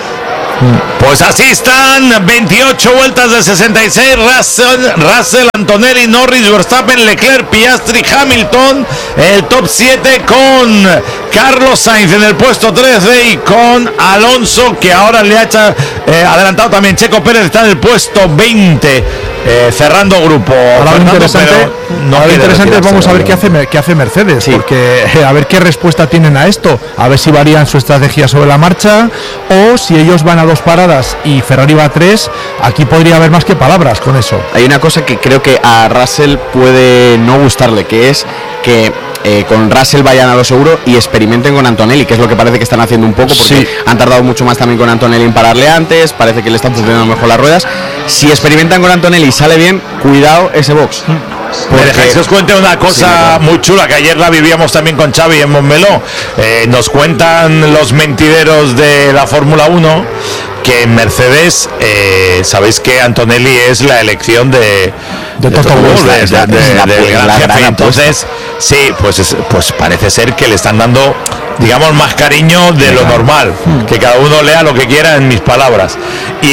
S2: Pues así están, veintiocho vueltas de sesenta y seis, Russell, Russell, Antonelli, Norris, Verstappen, Leclerc, Piastri, Hamilton, el top siete con Carlos Sainz en el puesto trece y con Alonso, que ahora le ha hecho, eh, adelantado también. Checo Pérez está en el puesto veinte, eh, cerrando grupo.
S5: Ahora lo
S2: Fernando,
S5: interesante,
S2: pero no
S5: ahora lo
S2: quiere
S5: interesante es
S2: retirarse,
S5: vamos a ver
S2: ¿no?
S5: qué hace, Mer- qué hace Mercedes, porque eh, a ver qué respuesta tienen a esto, a ver si varían su estrategia sobre la marcha o si ellos van a dos paradas y Ferrari va a tres, aquí podría haber más que palabras con eso.
S1: Hay una cosa que creo que a Russell puede no gustarle, que es que eh, con Russell vayan a lo seguro y experimenten con Antonelli, que es lo que parece que están haciendo un poco, porque
S5: Sí.
S1: han tardado mucho más también con Antonelli en pararle antes, parece que le están funcionando mejor las ruedas. Si experimentan con Antonelli y sale bien, cuidado ese box.
S2: Me dejáis que os cuente una cosa
S1: Sí, claro.
S2: muy chula que ayer la vivíamos también con Xavi en Montmeló. Eh, nos cuentan los mentideros de la Fórmula uno que en Mercedes, eh, sabéis que Antonelli es la elección de,
S5: De Toto
S2: Toto
S5: Wolff,
S2: Wolff, de-
S1: es la-
S2: de-
S1: es la-
S2: del
S1: la
S2: gran
S1: gran
S2: jefe.
S1: apuesta.
S2: Entonces, sí, pues, es- pues parece ser que le están dando, digamos, más cariño de lo normal. Que cada uno lea lo que quiera en mis palabras. Y,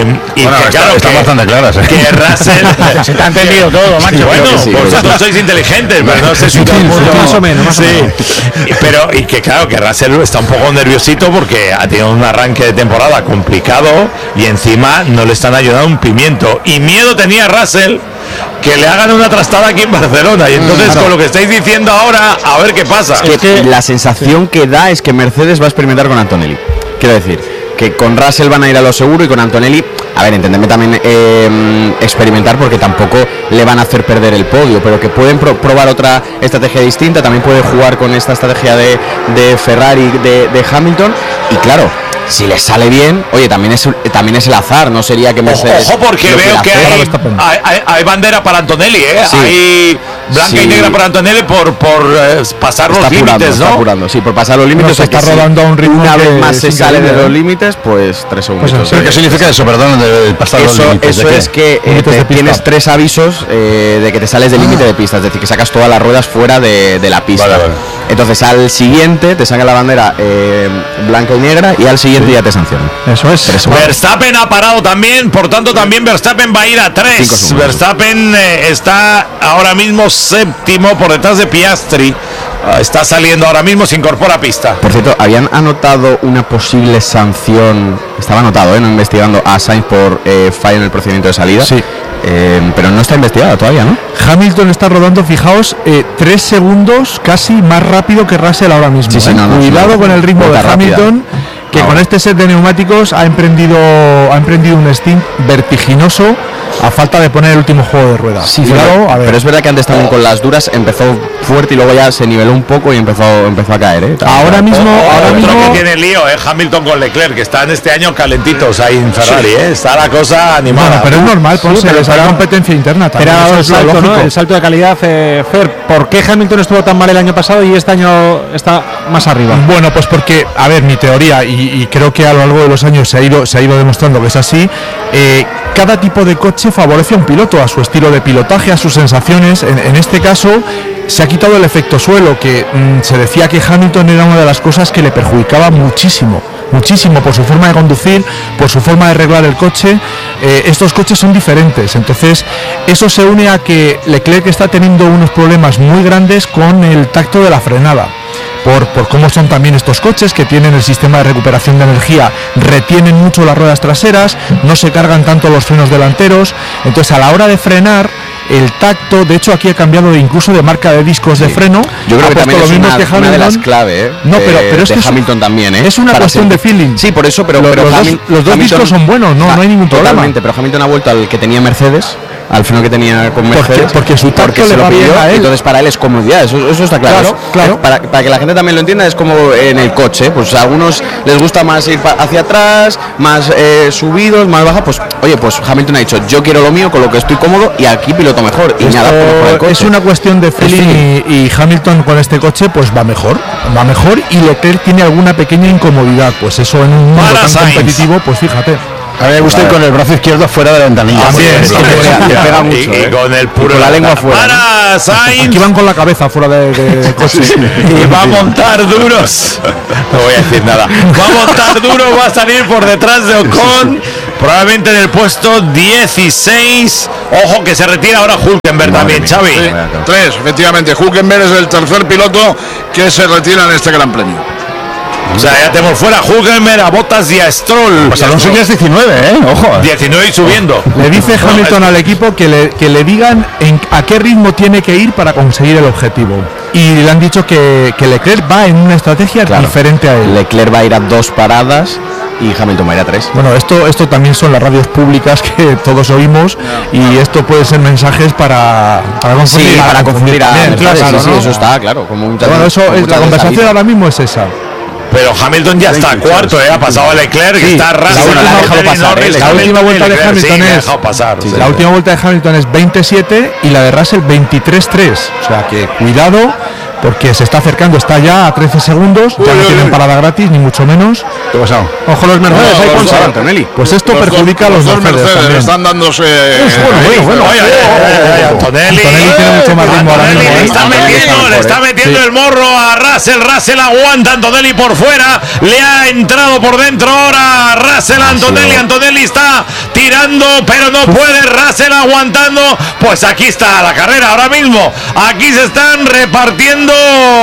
S2: y
S6: Bueno,
S2: que,
S6: está-
S2: claro,
S6: están
S2: que-
S6: bastante claras, ¿eh?
S2: que Russell
S10: Se te ha entendido todo, macho.
S2: Sí, bueno,
S1: creo que sí,
S2: vosotros
S1: creo que
S2: sois inteligentes, pero no sé si todo el mundo.
S4: Más o menos, más o
S2: Sí.
S4: menos.
S2: Y- Pero, y que claro, que Russell está un poco nerviosito porque ha tenido un arranque de temporada complicado y encima no le están ayudando un pimiento. Y miedo tenía Russell que le hagan una trastada aquí en Barcelona. Y entonces,
S1: Claro.
S2: con lo que estáis diciendo ahora, a ver qué pasa.
S1: Es que la sensación que da es que Mercedes va a experimentar con Antonelli. Quiero decir, que con Russell van a ir a lo seguro y con Antonelli, a ver, entendedme también eh, experimentar porque tampoco le van a hacer perder el podio, pero que pueden pro- probar otra estrategia distinta, también puede jugar con esta estrategia de, de Ferrari, de, de Hamilton, y claro, si les sale bien, oye, también es también es el azar, no sería que
S2: Ojo,
S1: Mercedes
S2: ojo, porque
S1: lo
S2: veo
S1: quiera
S2: que
S1: hacer.
S2: hay, hay, hay- hay bandera para Antonelli, ¿eh?
S1: Sí.
S2: Hay blanca y
S1: Sí.
S2: negra para Antonelli por, por eh, pasar
S1: Está
S2: los
S1: apurando,
S2: límites,
S1: está
S2: ¿no?
S1: apurando, sí, por pasar los límites.
S5: No, se
S1: o sea que
S5: está
S1: si
S5: rodando a un ritmo
S1: una
S5: que
S1: vez más
S5: es
S1: se sale de
S5: increíble,
S1: los
S5: ¿eh?
S1: límites, pues tres segundos.
S5: Pues
S6: ¿Pero qué significa eso? Perdón, de pasar los
S1: Eso,
S6: límites.
S1: eso
S6: ¿de qué?
S1: es que eh,
S5: Límites
S1: te-
S5: de pista.
S1: tienes tres avisos eh, de que te sales del límite de pista, es decir, que sacas todas las ruedas fuera de, de la pista.
S6: Vale, vale.
S1: Entonces al siguiente te saca la bandera eh, blanca y negra y al siguiente ya te sancionan.
S4: Eso es.
S1: Tres segundos.
S2: Verstappen ha parado también, por tanto también Verstappen va a ir a
S1: Cinco
S2: tres.
S1: segundos.
S2: Verstappen eh, está ahora mismo séptimo por detrás de Piastri. Ah, está saliendo ahora mismo, se incorpora a pista.
S1: Por cierto, habían anotado una posible sanción, estaba anotado, ¿eh? No investigando a Sainz por eh, fallo en el procedimiento de salida.
S5: Sí.
S1: Eh, pero no está investigado todavía, ¿no?
S5: Hamilton está rodando, fijaos, eh, tres segundos casi más rápido que Russell ahora mismo.
S1: Sí, sí,
S5: ¿eh?
S1: no, no,
S5: Cuidado
S1: sí,
S5: con el ritmo de
S1: vuelta rápida.
S5: Hamilton, que
S1: Ahora.
S5: con este set de neumáticos ha emprendido, ha emprendido un stint vertiginoso a falta de poner el último juego de ruedas.
S1: Sí,
S5: Cuidado,
S1: pero,
S5: a ver.
S1: pero es verdad que antes también con las duras empezó fuerte y luego ya se niveló un poco y empezó, empezó a caer, ¿eh? También.
S5: Ahora mismo,
S2: Oh,
S5: ahora
S2: otro
S5: mismo.
S2: que tiene lío es Hamilton con Leclerc, que están este año calentitos ahí en Ferrari, ¿eh? Está la cosa animada.
S5: Bueno, pero es normal, Ponce,
S4: pero
S5: les hará
S4: será-
S5: competencia interna también.
S4: Era
S5: eso
S4: el
S5: es lo
S4: salto, ¿no?
S5: lógico.
S4: El salto de calidad, eh, Fer. ¿Por qué Hamilton estuvo tan mal el año pasado y este año está más arriba?
S5: Bueno, pues porque, a ver, mi teoría, y, y creo que a lo largo de los años se ha ido, se ha ido demostrando que es así, eh, cada tipo de coche favorece a un piloto, a su estilo de pilotaje, a sus sensaciones. En, en este caso, se ha quitado el efecto suelo, que mm, se decía que Hamilton era una de las cosas que le perjudicaba muchísimo, muchísimo por su forma de conducir, por su forma de arreglar el coche. Eh, estos coches son diferentes, entonces eso se une a que Leclerc está teniendo unos problemas muy grandes con el tacto de la frenada. Por, por cómo son también estos coches que tienen el sistema de recuperación de energía, retienen mucho las ruedas traseras, no se cargan tanto los frenos delanteros, entonces a la hora de frenar el tacto, de hecho aquí ha cambiado de, incluso de marca de discos de freno.
S1: Yo creo
S5: ha
S1: que
S5: puesto
S1: también
S5: lo
S1: es
S5: mismo
S1: una,
S5: que
S1: una de las
S5: Hamilton.
S1: claves, ¿eh?
S5: No, pero,
S1: de-
S5: pero es
S1: de
S5: que es-
S1: Hamilton también, ¿eh?
S5: es una
S1: Para
S5: cuestión
S1: ser-
S5: de feeling.
S1: Sí, por eso, pero,
S5: Lo-
S1: pero
S5: los,
S1: Hamil-
S5: dos, los dos
S1: Hamilton-
S5: discos son buenos, no,
S1: Ah,
S5: no hay ningún problema.
S1: Totalmente, pero Hamilton ha vuelto al que tenía Mercedes al freno que tenía con Mercedes.
S5: Porque, porque su tacto
S1: porque se
S5: le
S1: lo
S5: va bien
S1: pidió,
S5: a él.
S1: entonces para él es comodidad, eso, eso está claro.
S5: Claro,
S1: Es-
S5: claro.
S1: Para, para que la gente también lo entienda, es como en el coche, pues a algunos les gusta más ir pa- hacia atrás, más eh, subidos, más baja, pues oye, pues Hamilton ha dicho, yo quiero lo mío, con lo que estoy cómodo y aquí piloto mejor y
S5: Esto
S1: nada por mejor el coche.
S5: es una cuestión de feeling y, y Hamilton con este coche pues va mejor, va mejor y Leclerc tiene alguna pequeña incomodidad, pues eso en un mundo
S2: Para
S5: tan
S2: Sainz.
S5: competitivo, pues fíjate.
S6: A mí me gusta ir con el brazo izquierdo fuera de la ventanilla.
S5: También,
S6: Porque-
S5: sí,
S6: porque-
S5: pega-
S1: le pega mucho,
S2: y, y
S1: eh.
S2: con el puro
S1: Con la lengua fuera.
S2: Para Sainz.
S5: Aquí van con la cabeza fuera de, de coche.
S2: Y va a montar duros. No voy a decir nada. Va a montar duro, va a salir por detrás de Ocon. Probablemente en el puesto dieciséis. Ojo que se retira ahora Hülkenberg también, Xavi.
S3: Sí, tres, efectivamente. Hülkenberg es el tercer piloto que se retira en este Gran Premio.
S2: O sea, ya tenemos fuera a Hülkenberg, a Bottas y a Stroll.
S6: Pues Alonso ya es diecinueve, ¿eh? Ojo.
S2: diecinueve y subiendo.
S5: Le dice
S2: No,
S5: Hamilton
S2: es-
S5: al equipo que le, que le digan en, a qué ritmo tiene que ir para conseguir el objetivo. Y le han dicho que, que Leclerc va en una estrategia
S1: Claro.
S5: diferente a él.
S1: Leclerc va a ir a dos paradas y Hamilton va a ir a tres.
S5: Bueno, esto, esto también son las radios públicas que todos oímos y esto puede ser mensajes para, para confundir,
S1: Sí, para confundir a
S5: también,
S1: Mercedes,
S5: claro,
S1: sí, sí,
S5: ¿no?
S1: eso está claro. Como muchas-
S5: Bueno, eso
S1: como
S5: es
S1: muchas
S5: la conversación
S1: veces
S5: ahora mismo es esa.
S2: Pero Hamilton ya está cuarto, ¿eh? Ha pasado a Leclerc,
S5: Sí,
S2: está Russell,
S5: la última-
S2: Hamilton
S5: la
S2: y
S5: última-
S2: Norris,
S5: la última
S2: Hamilton y
S5: vuelta de
S2: Leclerc.
S5: Hamilton
S2: Sí, le ha
S5: es-
S2: dejado pasar.
S5: Sí, la última vuelta de Hamilton es veintisiete y la de Russell veintitrés tres. O sea que cuidado porque se está acercando, está ya a trece segundos, ya no tienen parada gratis ni mucho menos.
S6: ¿Qué ha pasado?
S5: Ojo los Mercedes,
S3: No,
S5: ahí
S3: los
S5: Ponce.
S3: dos-
S1: Antonelli.
S5: Pues esto
S3: Los
S5: perjudica
S3: dos-
S5: a los,
S3: los dos
S5: Mercedes,
S3: Mercedes
S5: también.
S3: están dándose.
S2: Bueno, bueno, oye, oye, oye, oye, Antonelli.
S5: Antonelli tiene mucho más ritmo ahora
S2: Antonelli
S5: mismo,
S2: le
S5: ¿eh?
S2: está
S1: Antonelli
S2: metiendo,
S1: está
S2: le
S1: mejor,
S2: está
S1: ¿eh?
S2: metiendo
S5: Sí.
S2: el morro a Russell. Russell aguanta, Antonelli por fuera. Le ha entrado por dentro ahora Russell. Antonelli, Antonelli está tirando, pero no puede. Russell aguantando. Pues aquí está la carrera ahora mismo. Aquí se están repartiendo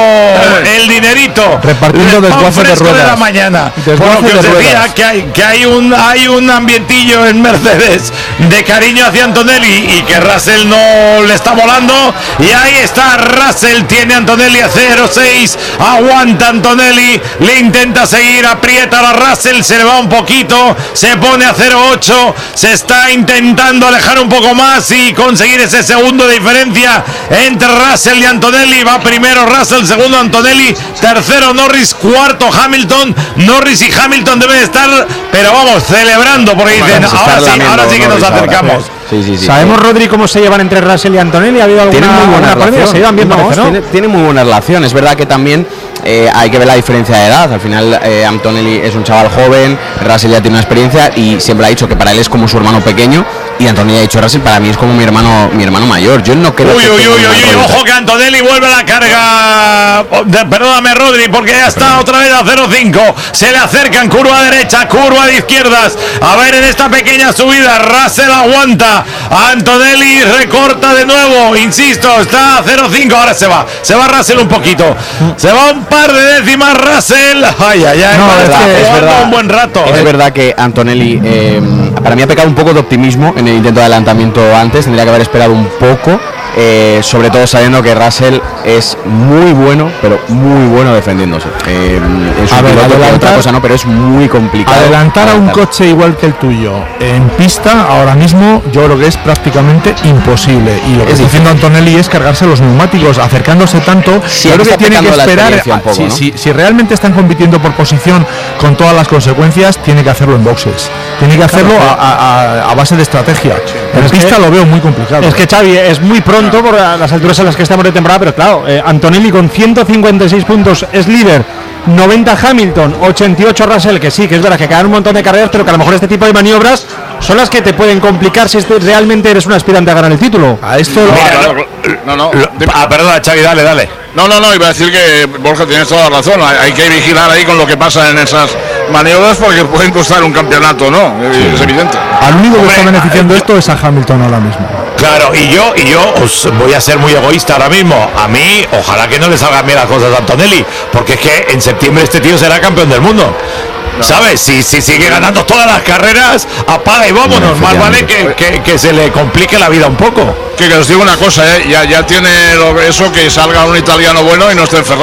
S2: el dinerito.
S5: Repartiendo
S2: El pan
S5: desguace de
S2: fresco de la
S5: ruedas.
S2: mañana.
S5: Desguace
S2: Por lo que
S5: de
S2: os decía,
S5: ruedas.
S2: que hay, que hay un hay un ambientillo en Mercedes de cariño hacia Antonelli y que Russell no le está volando. Y ahí está Russell, tiene a Antonelli a cero seis, aguanta Antonelli, le intenta seguir, aprieta a Russell, se le va un poquito, se pone a cero ocho, se está intentando alejar un poco más y conseguir ese segundo de diferencia entre Russell y Antonelli. Va primero Russell, segundo Antonelli, tercero Norris, cuarto Hamilton. Norris y Hamilton deben estar, pero vamos, celebrando porque dicen,
S1: Se está
S2: ahora sí,
S1: lamiendo
S2: ahora sí que nos
S1: Norris ahora.
S2: acercamos.
S1: Sí, sí, sí.
S4: ¿Sabemos, Rodri, cómo se llevan entre Russell y Antonelli? ¿Ha habido alguna,
S1: Tienen muy buena
S4: alguna polémica?
S1: relación.
S4: Se llevan bien,
S1: No,
S4: parece, ¿no?
S1: tiene, tiene muy buena relación. Es verdad que también eh, hay que ver la diferencia de edad. Al final, eh, Antonelli es un chaval joven, Russell ya tiene una experiencia y siempre ha dicho que para él es como su hermano pequeño. Y Antonelli ha dicho, Russell para mí es como mi hermano mi hermano mayor. Yo no creo
S2: Uy,
S1: que
S2: uy,
S1: tenga
S2: uy,
S1: una
S2: uy, uy,
S1: roleta.
S2: ojo que Antonelli vuelve a la carga. Oh, de- Perdóname, Rodri, porque ya está otra vez a cero cinco. Se le acercan, curva derecha, curva de izquierdas. A ver, en esta pequeña subida, Russell aguanta. Antonelli recorta de nuevo, insisto, está a cero cinco. Ahora se va, se va Russell un poquito. Se va un par de décimas Russell. Ay, ay, ay,
S1: No,
S2: va a
S1: es
S2: estar
S1: verdad, es
S2: jugando
S1: verdad.
S2: un buen rato.
S1: Es verdad que Antonelli eh, para mí ha pecado un poco de optimismo en el intento de adelantamiento antes, tendría que haber esperado un poco, eh, sobre todo sabiendo que Russell es muy bueno, pero muy bueno defendiéndose. Eh, es un
S5: A ver,
S1: piloto que
S5: adelantar-
S1: otra cosa no, pero es muy complicado.
S5: Adelantar a un
S1: adelantar.
S5: coche igual que el tuyo en pista ahora mismo yo creo que es prácticamente imposible y lo que
S1: Es
S5: está haciendo Antonelli es cargarse los neumáticos acercándose tanto.
S1: Sí,
S5: yo creo
S1: está
S5: que tiene que
S1: pecando de la
S5: esperar
S1: experiencia un
S5: a-
S1: poco,
S5: si,
S1: ¿no?
S5: si- si realmente están compitiendo por posición con todas las consecuencias tiene que hacerlo en boxes, tiene que hacerlo
S4: Claro,
S5: a, a- a base de estrategia. En
S4: es
S5: pista
S4: que-
S5: lo veo muy complicado.
S4: Es que Xavi, es muy pronto por las alturas en las que estamos de temporada, pero claro, eh, Antonelli con ciento cincuenta y seis puntos es líder, noventa Hamilton, ochenta y ocho Russell, que sí, que es verdad que quedan un montón de carreras, pero que a lo mejor este tipo de maniobras son las que te pueden complicar si este- realmente eres un aspirante a ganar el título.
S5: A esto
S2: Mira,
S3: No, no.
S2: Ah, perdona, Xavi, dale, dale.
S3: No, no, no, iba a decir que Borja tienes toda la razón. Hay, hay que vigilar ahí con lo que pasa en esas maniobras porque pueden costar un campeonato, ¿no? Es evidente.
S5: al único que
S2: Hombre,
S5: está beneficiando
S2: yo-
S5: esto es a Hamilton ahora mismo.
S2: Claro, y yo, y yo os voy a ser muy egoísta ahora mismo. A mí, ojalá que no le salgan bien las cosas a Antonelli, porque es que en septiembre este tío será campeón del mundo. ¿Sabes? Si, si sigue ganando todas las carreras, apaga y vámonos. Más vale que, que- que se le complique la vida un poco.
S3: Que, que os digo una cosa, ¿eh? ya, ya tiene lo- eso que salga un italiano bueno y no esté en Ferrari.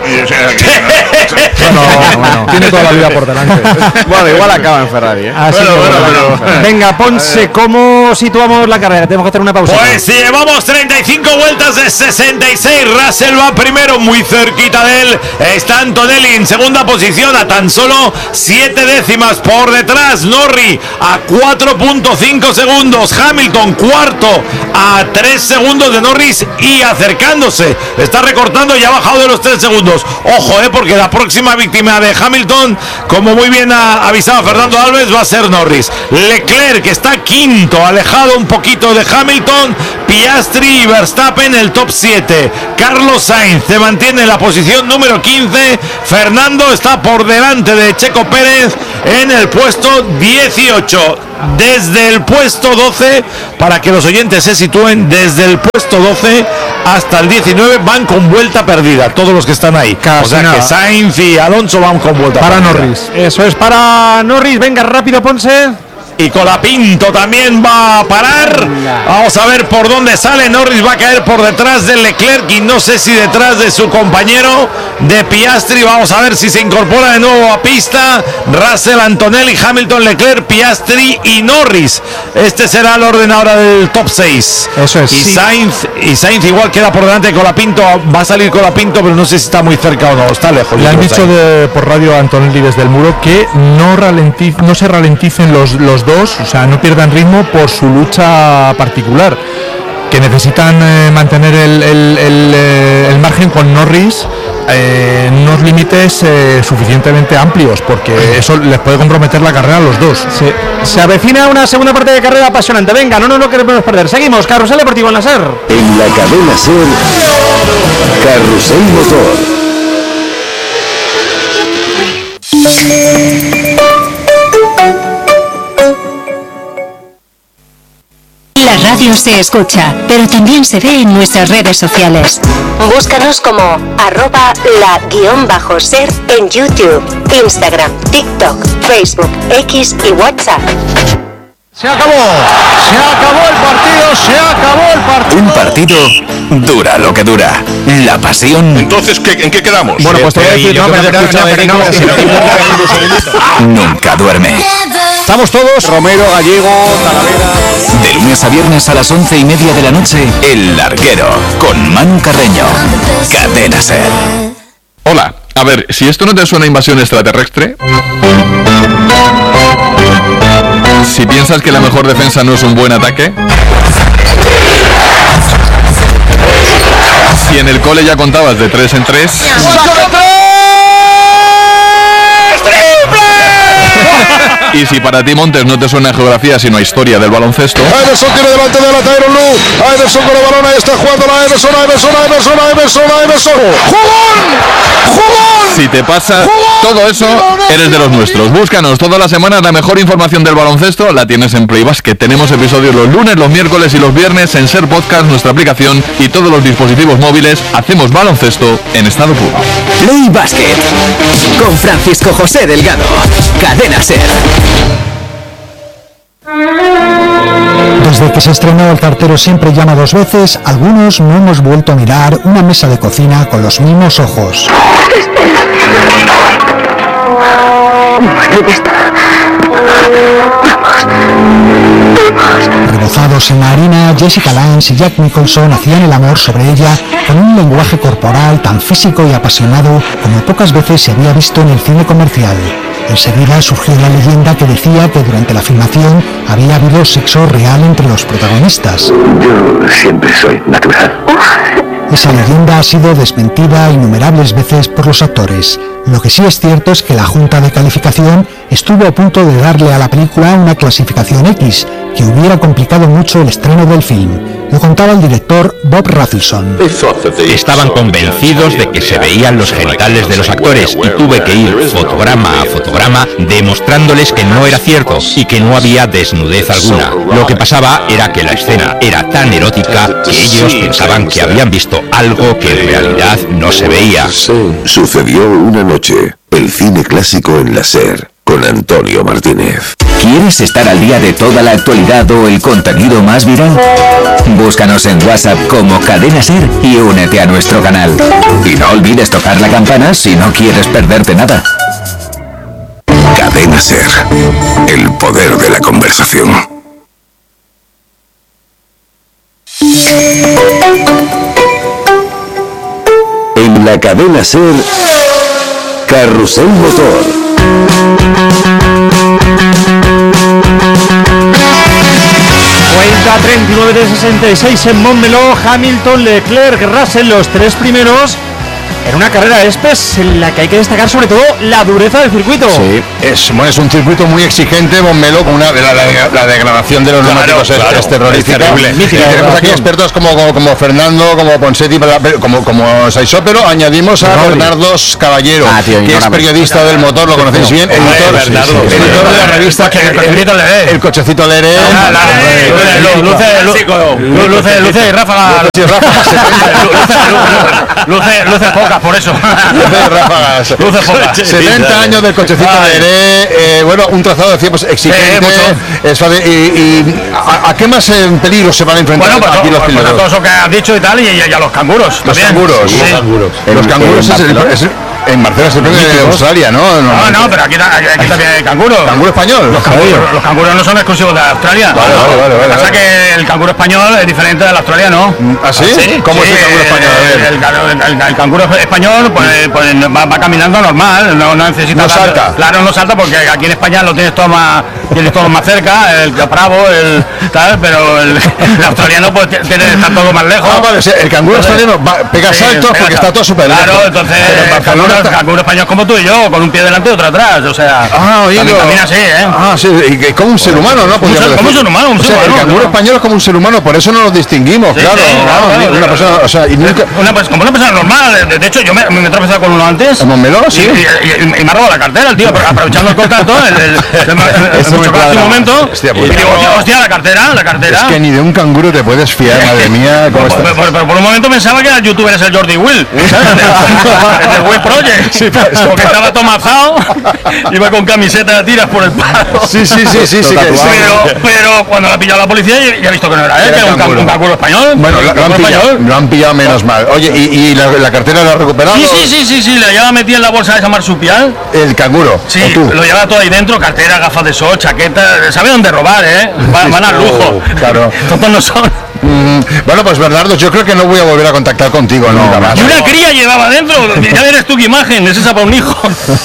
S5: Bueno, bueno, tiene toda la vida por delante.
S1: Bueno, igual acaba en Ferrari, ¿eh?
S4: Así
S1: Bueno,
S4: que,
S1: bueno,
S4: bueno,
S1: pero-
S4: venga, Ponce, ¿cómo situamos la carrera? Tenemos que hacer una pausa.
S2: Pues si llevamos treinta y cinco vueltas de sesenta y seis, Russell va primero, muy cerquita de él está Antonelli en segunda posición a tan solo siete décimas por detrás, Norris a cuatro punto cinco segundos, Hamilton cuarto a tres segundos de Norris y acercándose, está recortando y ha bajado de los tres segundos. Ojo, eh, porque la próxima víctima de Hamilton, como muy bien ha avisado Fernando Alves, va a ser Norris. Leclerc, que está quinto, alejado un poquito de Hamilton, Piastri y Verstappen el top siete. Carlos Sainz se mantiene en la posición número quince. Fernando está por delante de Checo Pérez en el puesto dieciocho. Desde el puesto doce, para que los oyentes se sitúen, desde el puesto doce hasta el diecinueve van con vuelta perdida, todos los que están ahí.
S4: Casi
S2: o sea
S4: nada.
S2: que Sainz y Alonso van con vuelta
S4: Para
S2: perdida.
S4: Norris. Eso es para Norris. Venga, rápido, Ponce.
S2: Y Colapinto también va a parar. Vamos a ver por dónde sale. Norris va a caer por detrás de Leclerc y no sé si detrás de su compañero de Piastri. Vamos a ver si se incorpora de nuevo a pista. Russell, Antonelli, Hamilton, Leclerc, Piastri y Norris. Este será el orden ahora del top seis.
S4: Eso es.
S2: Y
S4: Sí.
S2: Sainz, y Sainz igual queda por delante de Colapinto. Va a salir Colapinto, pero no sé si está muy cerca o no. Está lejos.
S5: Le
S2: yo
S5: han
S2: creo,
S5: dicho
S2: Sainz.
S5: de, por radio a Antonelli desde el muro que no, ralenti- no se ralenticen los, los dos, o sea, no pierdan ritmo por su lucha particular, que necesitan eh, mantener el, el- el, eh, el margen con Norris eh, en unos límites eh, suficientemente amplios, porque eso les puede comprometer la carrera a los dos.
S4: Se, se avecina una segunda parte de carrera apasionante. Venga, no nos lo queremos perder. Seguimos. Carrusel Deportivo en la SER.
S18: En la cadena SER, Carrusel Motor.
S12: La radio se escucha, pero también se ve en nuestras redes sociales. Búscanos como arroba la guión bajo ser en YouTube, Instagram, TikTok, Facebook, X y WhatsApp.
S6: Se acabó, se acabó el partido, se acabó el partido.
S13: Un partido dura lo que dura. La pasión.
S3: Entonces, ¿qué, ¿en qué quedamos?
S4: Bueno, pues te voy a decir, no, pero no, no, pero no,
S13: Nunca duerme.
S4: Estamos todos.
S1: Romero, Gallego, Talavera.
S13: De lunes a viernes a las once y media de la noche, El Larguero, con Manu Carreño. Cadena Ser.
S16: Hola, a ver, si esto no te suena a invasión extraterrestre, si piensas que la mejor defensa no es un buen ataque, si en el cole ya contabas de tres en tres, y si para ti Montes no te suena a geografía sino a historia del baloncesto,
S3: Iverson tiene delante de la Tyron Lue. Iverson con el balón, ahí está jugando la Iverson, Iverson, Iverson, Iverson, Iverson. ¡Jugón! ¡Jugón!
S16: si te pasa todo eso, eres de los nuestros. Búscanos todas las semanas, la mejor información del baloncesto la tienes en Play Basket. Tenemos episodios los lunes, los miércoles y los viernes en Ser Podcast, nuestra aplicación y todos los dispositivos móviles. Hacemos baloncesto en estado puro.
S13: Play Basket. Con Francisco José Delgado. Cadena Ser.
S19: Desde que se estrenó El cartero siempre llama dos veces, algunos no hemos vuelto a mirar una mesa de cocina con los mismos ojos. Rebozados en la harina, Jessica Lange y Jack Nicholson hacían el amor sobre ella con un lenguaje corporal tan físico y apasionado como pocas veces se había visto en el cine comercial. Enseguida surgió la leyenda que decía que durante la filmación había habido sexo real entre los protagonistas.
S18: Yo siempre soy natural.
S19: Esa leyenda ha sido desmentida innumerables veces por los actores. Lo que sí es cierto es que la Junta de Calificación estuvo a punto de darle a la película una clasificación X, que hubiera complicado mucho el estreno del film. Lo contaba el director Bob Rafelson.
S20: Estaban convencidos de que se veían los genitales de los actores y tuve que ir fotograma a fotograma demostrándoles que no era cierto y que no había desnudez alguna. Lo que pasaba era que la escena era tan erótica que ellos pensaban que habían visto algo que en realidad no se veía.
S18: Sucedió una noche. El cine clásico en la SER.
S11: con Antonio Martínez.
S13: ¿Quieres estar al día de toda la actualidad o el contenido más viral? Búscanos en WhatsApp como Cadena Ser y únete a nuestro canal. Y no olvides tocar la campana si no quieres perderte nada.
S11: Cadena Ser, el poder de la conversación. En la Cadena Ser, Carrusel Motor.
S4: Vuelta treinta y nueve de sesenta y seis en Montmeló, Hamilton, Leclerc, Russell, los tres primeros en una carrera de Espes en la que hay que destacar sobre todo la dureza del circuito.
S6: Sí, es, bueno, es un circuito muy exigente, Montmeló, con una, la, la, la degradación de los
S2: claro,
S6: neumáticos es,
S2: claro,
S6: es terrorífica.
S2: es terrible.
S6: Y tenemos aquí expertos como, como, como Fernando, como Ponsetti, como, como Saisó, pero añadimos a
S1: Rodri.
S6: Bernardo Caballero,
S1: Ah, tío,
S6: que es periodista del motor, lo conocéis bien, editor,
S2: Bernardo,
S6: sí, sí, editor de la revista
S7: El cochecito Leré.
S6: El cochecito Leré.
S7: Luce, luce, luce, luce y ráfaga. Luce, luce pocas, por eso.
S6: Luce ráfagas.
S7: Luce pocas.
S6: setenta años del cochecito Leré, eh, bueno, un trazado decía pues exigente, es fácil, y, y a, ¿a qué más en peligro se van a enfrentar
S7: Bueno, pues,
S6: aquí los
S7: pues,
S6: pilotos?
S7: todo eso que has dicho y tal, y, y a los canguros.
S6: Los
S7: también.
S6: canguros,
S7: Sí.
S6: los canguros.
S1: En-
S6: Los canguros
S1: en
S6: es, el,
S1: Barcelona.
S6: es el- en Marcela es el premio de Australia, ¿no?
S7: No, no, pero aquí, aquí, aquí también hay canguros.
S6: ¿Canguro español?
S7: Los canguros, los canguros no son exclusivos de Australia.
S6: Vale, vale, vale,
S7: Lo que
S6: vale,
S7: pasa es
S6: vale.
S7: que el canguro español es diferente del australiano.
S6: ¿Ah, sí? ¿Cómo es el canguro español? A ver.
S7: El, el- el- el canguro español pues, pues, va, va caminando normal, no, no necesita...
S6: No
S7: tanto-
S6: salta.
S7: Claro, no salta porque aquí en España lo tienes todo más, tienes todo más cerca, el bravo, el tal, pero el, el australiano pues tiene está todo más lejos.
S6: Ah, vale, o sea, el canguro australiano va- pega
S7: Sí,
S6: saltos
S7: pega
S6: porque
S7: sal-
S6: está todo súper lejos.
S7: Claro, entonces
S6: Pero en
S7: el
S6: Barcelona
S7: canguro,
S6: está-
S7: el canguro español como tú y yo, con un pie delante y otro atrás, o sea...
S6: Ah, oído.
S7: también camina así, ¿eh?
S6: Ah, sí, y que como un ser humano, ¿no?
S7: Como un ser-
S6: Podríamos
S7: como un
S6: decir.
S7: ser humano, un
S6: O
S7: ser
S6: sea,
S7: humano,
S6: el canguro
S7: ¿no?
S6: español es como un ser humano, por eso no los distinguimos,
S7: Sí,
S6: claro.
S7: sí,
S6: Ah,
S7: claro,
S6: mira,
S7: claro,
S6: una
S7: claro.
S6: persona, o sea, y nunca...
S7: Una, pues, como una persona normal, de, de hecho yo me, me he tropezado con uno antes.
S6: ¿En Montmeló? Sí.
S7: Y, y- y- y me ha robado la cartera el tío, pero aprovechando el contacto, el, el, el, el,
S6: Eso me
S7: me chocó hace
S6: cuadra.
S7: un momento.
S6: Hostia,
S7: Y
S6: pues,
S7: digo,
S6: no.
S7: hostia, hostia, la cartera, la cartera.
S6: Es que ni de un canguro te puedes fiar, madre mía. ¿Cómo
S7: Pero,
S6: estás?
S7: pero- pero por un momento pensaba que era el youtuber ese el Jordi Will, ¿sabes? El Will Project.
S6: Sí, pero-
S7: porque estaba tomazado, iba con camiseta de tiras por el palo.
S6: Sí, sí, sí, sí, sí. que-
S7: Pero, pero cuando la ha pillado la policía ya ha visto que no era él,
S6: Era
S7: que era un,
S6: canguro.
S7: can- un canguro español.
S6: Bueno,
S7: un
S6: lo, lo han
S7: canguro
S6: pillado,
S7: español.
S6: lo han pillado menos mal. Oye, ¿y, y la, la cartera la ha recuperado?
S7: Sí, sí, sí, sí, sí, la llevaba metida en la bolsa de esa marsupial.
S6: El canguro.
S7: Sí,
S6: ¿o tú?
S7: lo llevaba todo ahí dentro, cartera, gafas de sol, chaqueta, sabe dónde robar, ¿eh? Van, van al lujo.
S6: Claro.
S7: Tontos no son.
S6: Mm, bueno, pues Bernardo, yo creo que no voy a volver a contactar contigo nunca más.
S7: Y una cría llevaba dentro, ya verás tú qué imagen, es esa para un hijo.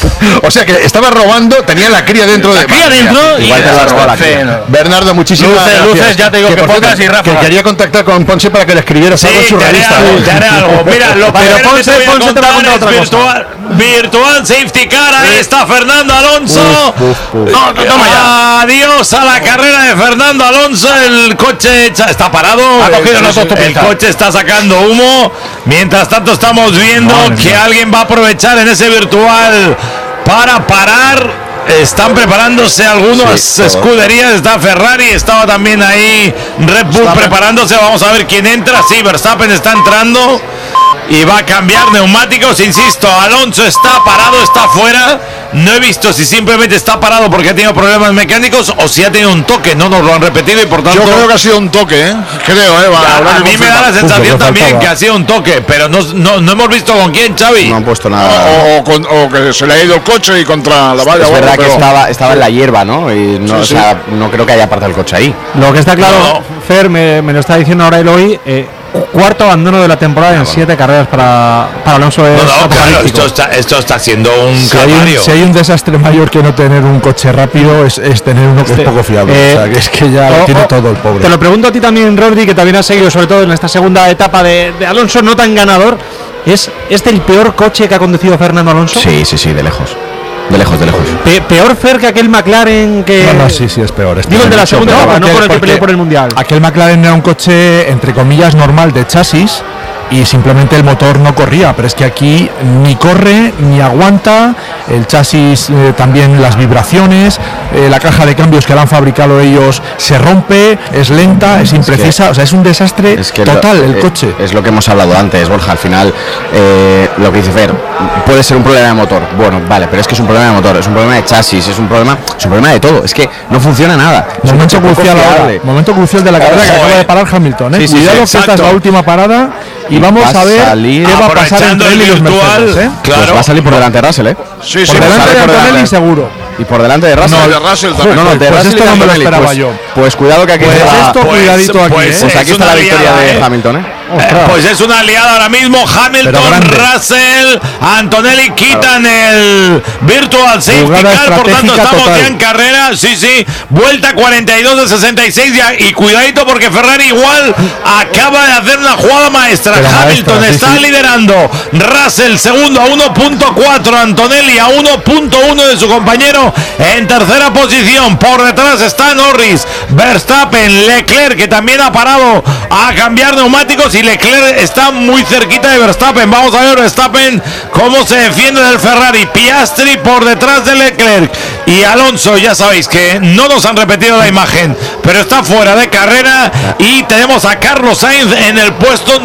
S6: O sea que estaba robando, tenía la cría dentro de.
S7: La cría
S6: Madre mía.
S7: dentro y-
S6: Igual te la robó la
S7: Sí,
S6: cría.
S7: no.
S6: Bernardo, muchísimas
S7: Luces,
S6: gracias.
S7: luces, ya te digo que
S6: por
S7: pocas
S6: cierto,
S7: y ráfagas.
S6: que quería contactar con Ponce para que le escribieras algo en su
S2: te haré
S6: revista.
S2: algo, te haré algo. Mira, lo
S4: Pero
S2: primero
S4: Ponce-
S2: que te voy a
S4: Ponce te va a
S2: contar
S4: contar
S2: es
S4: otra cosa.
S2: virtual, virtual safety car. Ahí está Fernando Alonso.
S7: No, toma ya.
S2: Adiós a la carrera de Fernando Alonso. El coche echa- está parado.
S7: Ha cogido
S2: el,
S7: las
S2: el
S7: autopistas.
S2: coche está sacando humo. Mientras tanto estamos viendo que alguien va a aprovechar en ese virtual para parar. Están preparándose algunas
S6: Sí, todo.
S2: escuderías. Está Ferrari, estaba también ahí Red Bull preparándose. Vamos a ver quién entra. Sí, Verstappen está entrando y va a cambiar neumáticos. Insisto, Alonso está parado, está fuera. No he visto si simplemente está parado porque ha tenido problemas mecánicos o si ha tenido un toque. No nos lo han repetido y por tanto.
S3: Yo creo que ha sido un toque, ¿eh? Creo, ¿eh? Va,
S2: a,
S3: habrá
S2: a
S3: que
S2: mí me da la
S3: confirmar.
S2: sensación
S6: Justo, que
S2: también
S6: faltaba.
S2: que ha sido un toque, pero no, no, no hemos visto con quién, Xavi.
S1: No han puesto nada.
S3: O, o con- o que se le ha ido el coche y contra la valla.
S1: Es
S3: o algo,
S1: verdad que
S3: pero-
S1: estaba, estaba en la hierba, ¿no? Y no,
S3: Sí,
S1: o
S3: sí.
S1: sea, no creo que haya apartado el coche ahí.
S4: Lo que está claro, Fer, me, me lo está diciendo ahora Eloy, eh, cuarto abandono de la temporada en siete carreras para, para Alonso. Es
S2: No, no, claro,
S4: apocalíptico.
S2: esto está, esto está siendo un
S5: Si hay un,
S2: calvario.
S5: si hay un desastre mayor que no tener un coche rápido es, es tener uno que es poco fiable.
S4: Eh,
S5: o sea, que es que ya
S4: o-
S5: lo tiene
S4: o-
S5: todo el pobre.
S4: Te lo pregunto a ti también, Rodri, que también has seguido sobre todo en esta segunda etapa de, de Alonso, no tan ganador. ¿Es este el peor coche que ha conducido Fernando Alonso?
S1: Sí, sí, sí, de lejos. De lejos, de lejos.
S4: Pe- peor, Fer, que aquel McLaren que...
S5: No, no, sí, sí, es peor. es
S4: Digo el de la
S5: mucho
S4: segunda
S5: peor.
S4: etapa, no
S5: Porque-
S4: por el que
S5: porque
S4: peleó por el Mundial.
S5: Aquel McLaren era un coche, entre comillas, normal de chasis, y simplemente el motor no corría, pero es que aquí ni corre ni aguanta, el chasis eh, también las vibraciones, eh, la caja de cambios que la han fabricado ellos se rompe, es lenta, es imprecisa, es que, o sea, es un desastre es que total lo, el
S1: eh,
S5: coche.
S1: Es lo que hemos hablado antes, Borja, al final eh, lo que dice Fer, puede ser un problema de motor, bueno, vale, pero es que es un problema de motor, es un problema de chasis, es un problema, es un problema de todo, es que no funciona nada.
S5: Momento crucial ahora, momento crucial de la carrera que acaba de parar Hamilton, ¿eh? Sí, sí, cuidado sí, que esta es la última parada y vamos va a ver salir, qué va a pasar entre él y los Mercedes, ¿eh?
S1: Claro. Pues va a salir por delante de Russell, ¿eh?
S3: Sí,
S5: por
S3: sí,
S5: delante de Antonelli seguro.
S1: Y por delante de Russell.
S3: No, de Russell también.
S1: No, no, de
S5: pues
S1: Russell
S5: esto no me lo esperaba
S1: pues,
S5: yo.
S1: Pues cuidado que aquí
S5: pues
S1: está
S5: esto,
S1: pues,
S5: cuidadito aquí,
S1: pues,
S5: ¿eh?
S1: pues aquí está la victoria
S2: aliada,
S1: de
S2: ¿eh?
S1: Hamilton, ¿eh?
S2: Eh, pues es una aliada ahora mismo. Hamilton, Russell, Antonelli quitan claro. el Virtual Safety Car, por tanto estamos total. ya en carrera. Sí, sí, vuelta cuarenta y dos de sesenta y seis ya, y cuidadito porque Ferrari igual acaba de hacer una jugada maestra. Pero Hamilton maestra, está sí, sí. liderando, Russell segundo a uno punto cuatro, Antonelli a uno punto uno de su compañero en tercera posición. Por detrás está Norris, Verstappen, Leclerc, que también ha parado a cambiar neumáticos, y Leclerc está muy cerquita de Verstappen. Vamos a ver Verstappen cómo se defiende del Ferrari. Piastri por detrás de Leclerc, y Alonso, ya sabéis que no nos han repetido la imagen, pero está fuera de carrera, y tenemos a Carlos Sainz en el puesto